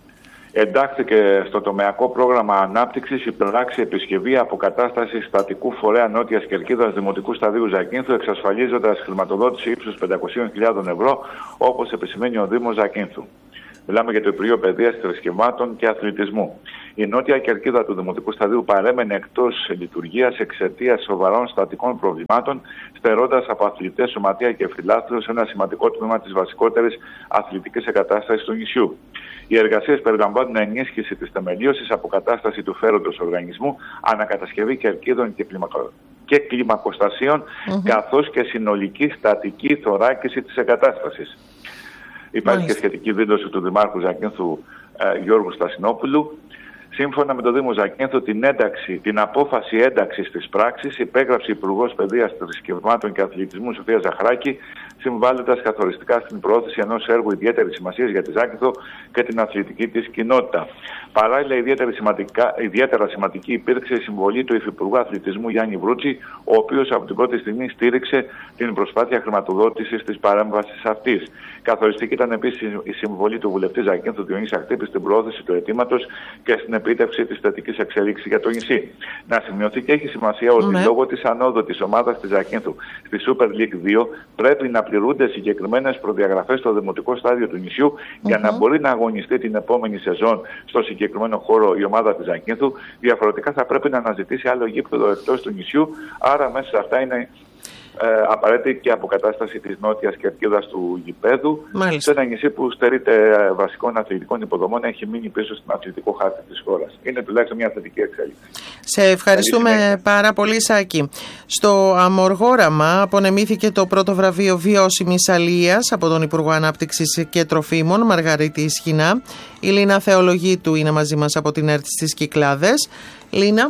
εντάχθηκε στο τομεακό πρόγραμμα ανάπτυξης η πράξη επισκευή αποκατάσταση στατικού φορέα Νότιας Κερκίδας Δημοτικού Σταδίου Ζακίνθου, εξασφαλίζοντας χρηματοδότηση ύψους πεντακόσιες χιλιάδες ευρώ, όπως επισημαίνει ο Δήμος Ζακίνθου. Μιλάμε για το Υπουργείο Παιδείας, Θρησκευμάτων και Αθλητισμού. Η νότια κερκίδα του Δημοτικού Σταδίου παρέμενε εκτός λειτουργίας εξαιτίας σοβαρών στατικών προβλημάτων, στερώντας από αθλητές, σωματεία και φιλάθλους ένα σημαντικό τμήμα της βασικότερης αθλητικής εγκατάστασης του νησιού. Οι εργασίες περιλαμβάνουν ενίσχυση της θεμελίωσης, αποκατάσταση του φέροντος οργανισμού, ανακατασκευή κερκίδων και, κλιμακο... και κλιμακοστασίων, mm-hmm. καθώς και συνολική στατική θωράκιση της εγκατάστασης. Υπάρχει Μάλιστα. και σχετική δήλωση του Δημάρχου Ζακίνθου ε, Γιώργου Στασινόπουλου. Σύμφωνα με τον Δήμο Ζακίνθου, την, ένταξη, την απόφαση ένταξης της πράξης υπέγραψε η Υπουργός Παιδείας, Θρησκευμάτων και Αθλητισμού Σοφία Ζαχράκη, συμβάλλοντας καθοριστικά στην προώθηση ενός έργου ιδιαίτερης σημασίας για τη Ζάκυνθο και την αθλητική της κοινότητα. Παράλληλα, ιδιαίτερα σημαντική υπήρξε η συμβολή του Υφυπουργού Αθλητισμού Γιάννη Βρούτση, ο οποίος από την πρώτη στιγμή στήριξε την προσπάθεια χρηματοδότησης της παρέμβασης αυτής. Καθοριστική ήταν επίσης η συμβολή του βουλευτή Ζακίνθου Διονύση Ακτύπη στην προώθηση του αιτήματος και στην επίτευξη της θετικής εξέλιξης για το νησί. Να σημειωθεί και έχει σημασία ότι ναι. λόγω της ανόδου της ομάδας της Ζακίνθου στη Super League δύο πρέπει να πληρούνται συγκεκριμένες προδιαγραφές στο δημοτικό στάδιο του νησιού mm-hmm. για να μπορεί να αγωνιστεί την επόμενη σεζόν στο συγκεκριμένο χώρο η ομάδα της Ζακίνθου. Διαφορετικά θα πρέπει να αναζητήσει άλλο γήπεδο εκτός του νησιού. Άρα μέσα σε αυτά είναι ε, απαραίτητη και αποκατάσταση της νότιας κερκίδας του γηπέδου. Μάλιστα. Σε ένα νησί που στερείται βασικών αθλητικών υποδομών, έχει μείνει πίσω στην αθλητικό χάρτη της χώρας. Είναι τουλάχιστον μια θετική εξέλιξη. Σε ευχαριστούμε πάρα πολύ, Σάκη. Στο Αμοργόραμα απονεμήθηκε το πρώτο βραβείο βιώσιμης αλίας από τον Υπουργό Ανάπτυξης και Τροφίμων, Μαργαρίτη Σχοινά. Η Λίνα Θεολογίτου είναι μαζί μας από την ΕΡΤ στις Κυκλάδες. Λίνα.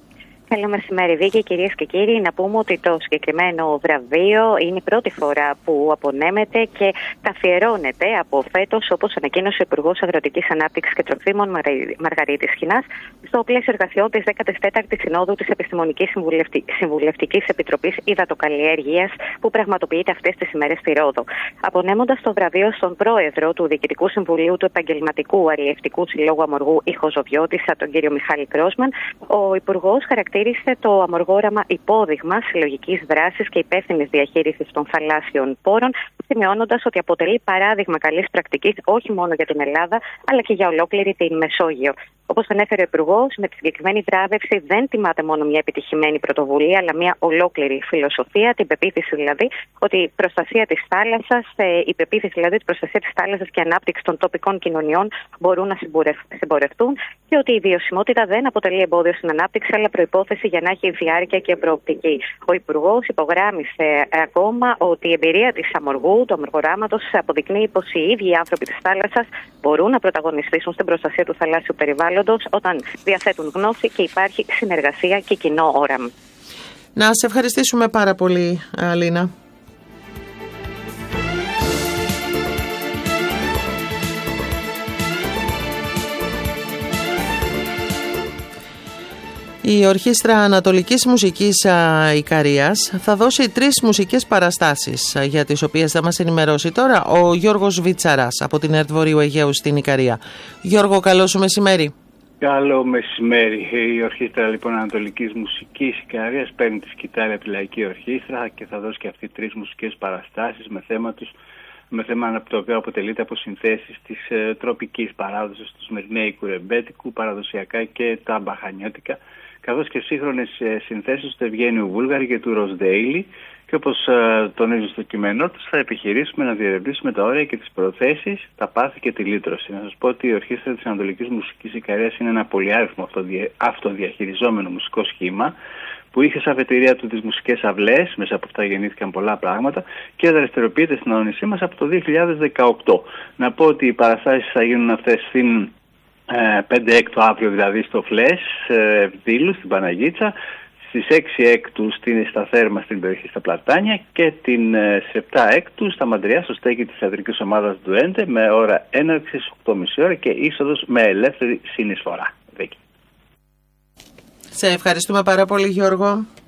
Καλό μεσημέρι, Βίκη, κυρίες και κύριοι. Να πούμε ότι το συγκεκριμένο βραβείο είναι η πρώτη φορά που απονέμεται και καθιερώνεται από φέτος, όπως ανακοίνωσε ο Υπουργός Αγροτικής Ανάπτυξης και Τροφίμων Μαργαρίτης Σχοινάς, στο πλαίσιο εργασιών της δέκατης τέταρτης Συνόδου της Επιστημονικής Συμβουλευτικής Επιτροπής Υδατοκαλλιέργειας, που πραγματοποιείται αυτές τις ημέρες στη Ρόδο. Απονέμοντας το βραβείο στον πρόεδρο του Διοικητικού Συμβουλίου του Επαγγελματικού Αλλιευτικού Συλλόγου Αμοργού Ιχοζοβιώτισσα, τον κύριο Μιχάλη Κρόσμαν, ο Υπουργός χαρακτήρισε το Αμοργόραμα υπόδειγμα συλλογικής δράσης και υπεύθυνης διαχείρισης των θαλάσσιων πόρων, σημειώνοντας ότι αποτελεί παράδειγμα καλής πρακτικής όχι μόνο για την Ελλάδα, αλλά και για ολόκληρη την Μεσόγειο. Όπως ανέφερε ο Υπουργός, με τη συγκεκριμένη βράβευση δεν τιμάται μόνο μια επιτυχημένη πρωτοβουλία, αλλά μια ολόκληρη φιλοσοφία, την πεποίθηση δηλαδή ότι η προστασία της θάλασσας, η πεποίθηση δηλαδή ότι η προστασία της θάλασσας και η ανάπτυξη των τοπικών κοινωνιών μπορούν να συμπορευτούν και ότι η βιωσιμότητα δεν αποτελεί εμπόδιο στην ανάπτυξη, αλλά προϋπόθεση για να έχει διάρκεια και προοπτική. Ο Υπουργός υπογράμμισε ακόμα ότι η εμπειρία της Αμοργού, του Αμοργοράματος, αποδεικνύει πως οι ίδιοι οι άνθρωποι της θάλασσας μπορούν να πρωταγωνιστήσουν στην προστασία του θαλάσσιου περιβάλλοντος όταν διαθέτουν γνώση και υπάρχει συνεργασία και κοινό όραμα. Να σε ευχαριστήσουμε πάρα πολύ, Αλίνα. Η Ορχήστρα Ανατολικής Μουσικής Ικαρίας θα δώσει τρεις μουσικές παραστάσεις, για τις οποίες θα μας ενημερώσει τώρα ο Γιώργος Βίτσαρας από την ΕΡΤ Βορείου Αιγαίου στην Ικαρία. Γιώργο, καλό σου μεσημέρι. Καλό μεσημέρι. Η Ορχήστρα λοιπόν Ανατολικής Μουσικής Ικαρίας παίρνει τη σκητάλη από τη Λαϊκή Ορχήστρα και θα δώσει και αυτή τρεις μουσικές παραστάσεις με θέμα τους, με θέμα το οποίο αποτελείται από συνθέσεις της ε, τροπικής παράδοσης του Σμυρνέικου Ρεμπέτικου, παραδοσιακά και τα μπαχανιώτικα, καθώς και σύγχρονες ε, συνθέσεις του Ευγένιου Βούλγαρη και του Ροσδέιλι. Και όπως ε, τονίζουν στο κείμενό τους, θα επιχειρήσουμε να διερευνήσουμε τα όρια και τις προθέσεις, τα πάθη και τη λύτρωση. Να σας πω ότι η Ορχήστρα της Ανατολικής Μουσικής Ικαρίας είναι ένα πολυάριθμο αυτοδια... αυτοδιαχειριζόμενο μουσικό σχήμα, που είχε σαν αφετηρία του τις μουσικές αυλές, μέσα από αυτά γεννήθηκαν πολλά πράγματα, και δραστηριοποιείται στην Ανώνυσή μας από το δύο χιλιάδες δεκαοκτώ. Να πω ότι οι παραστάσεις θα γίνουν αυτές στην ε, πέντε έκτου αύριο, δηλαδή στο Φλες, ε, Ευδήλου, στην Παναγίτσα, στις έξι έκτου στα Θέρμα στην περιοχή στα Πλατάνια και την, στις επτά έκτου στα Μαντριά, στο στέκι της θεατρικής ομάδας του Έντε, με ώρα έναρξης οκτώ και μισή ώρα και είσοδος με ελεύθερη συνεισφορά. Σε ευχαριστούμε πάρα πολύ, Γιώργο.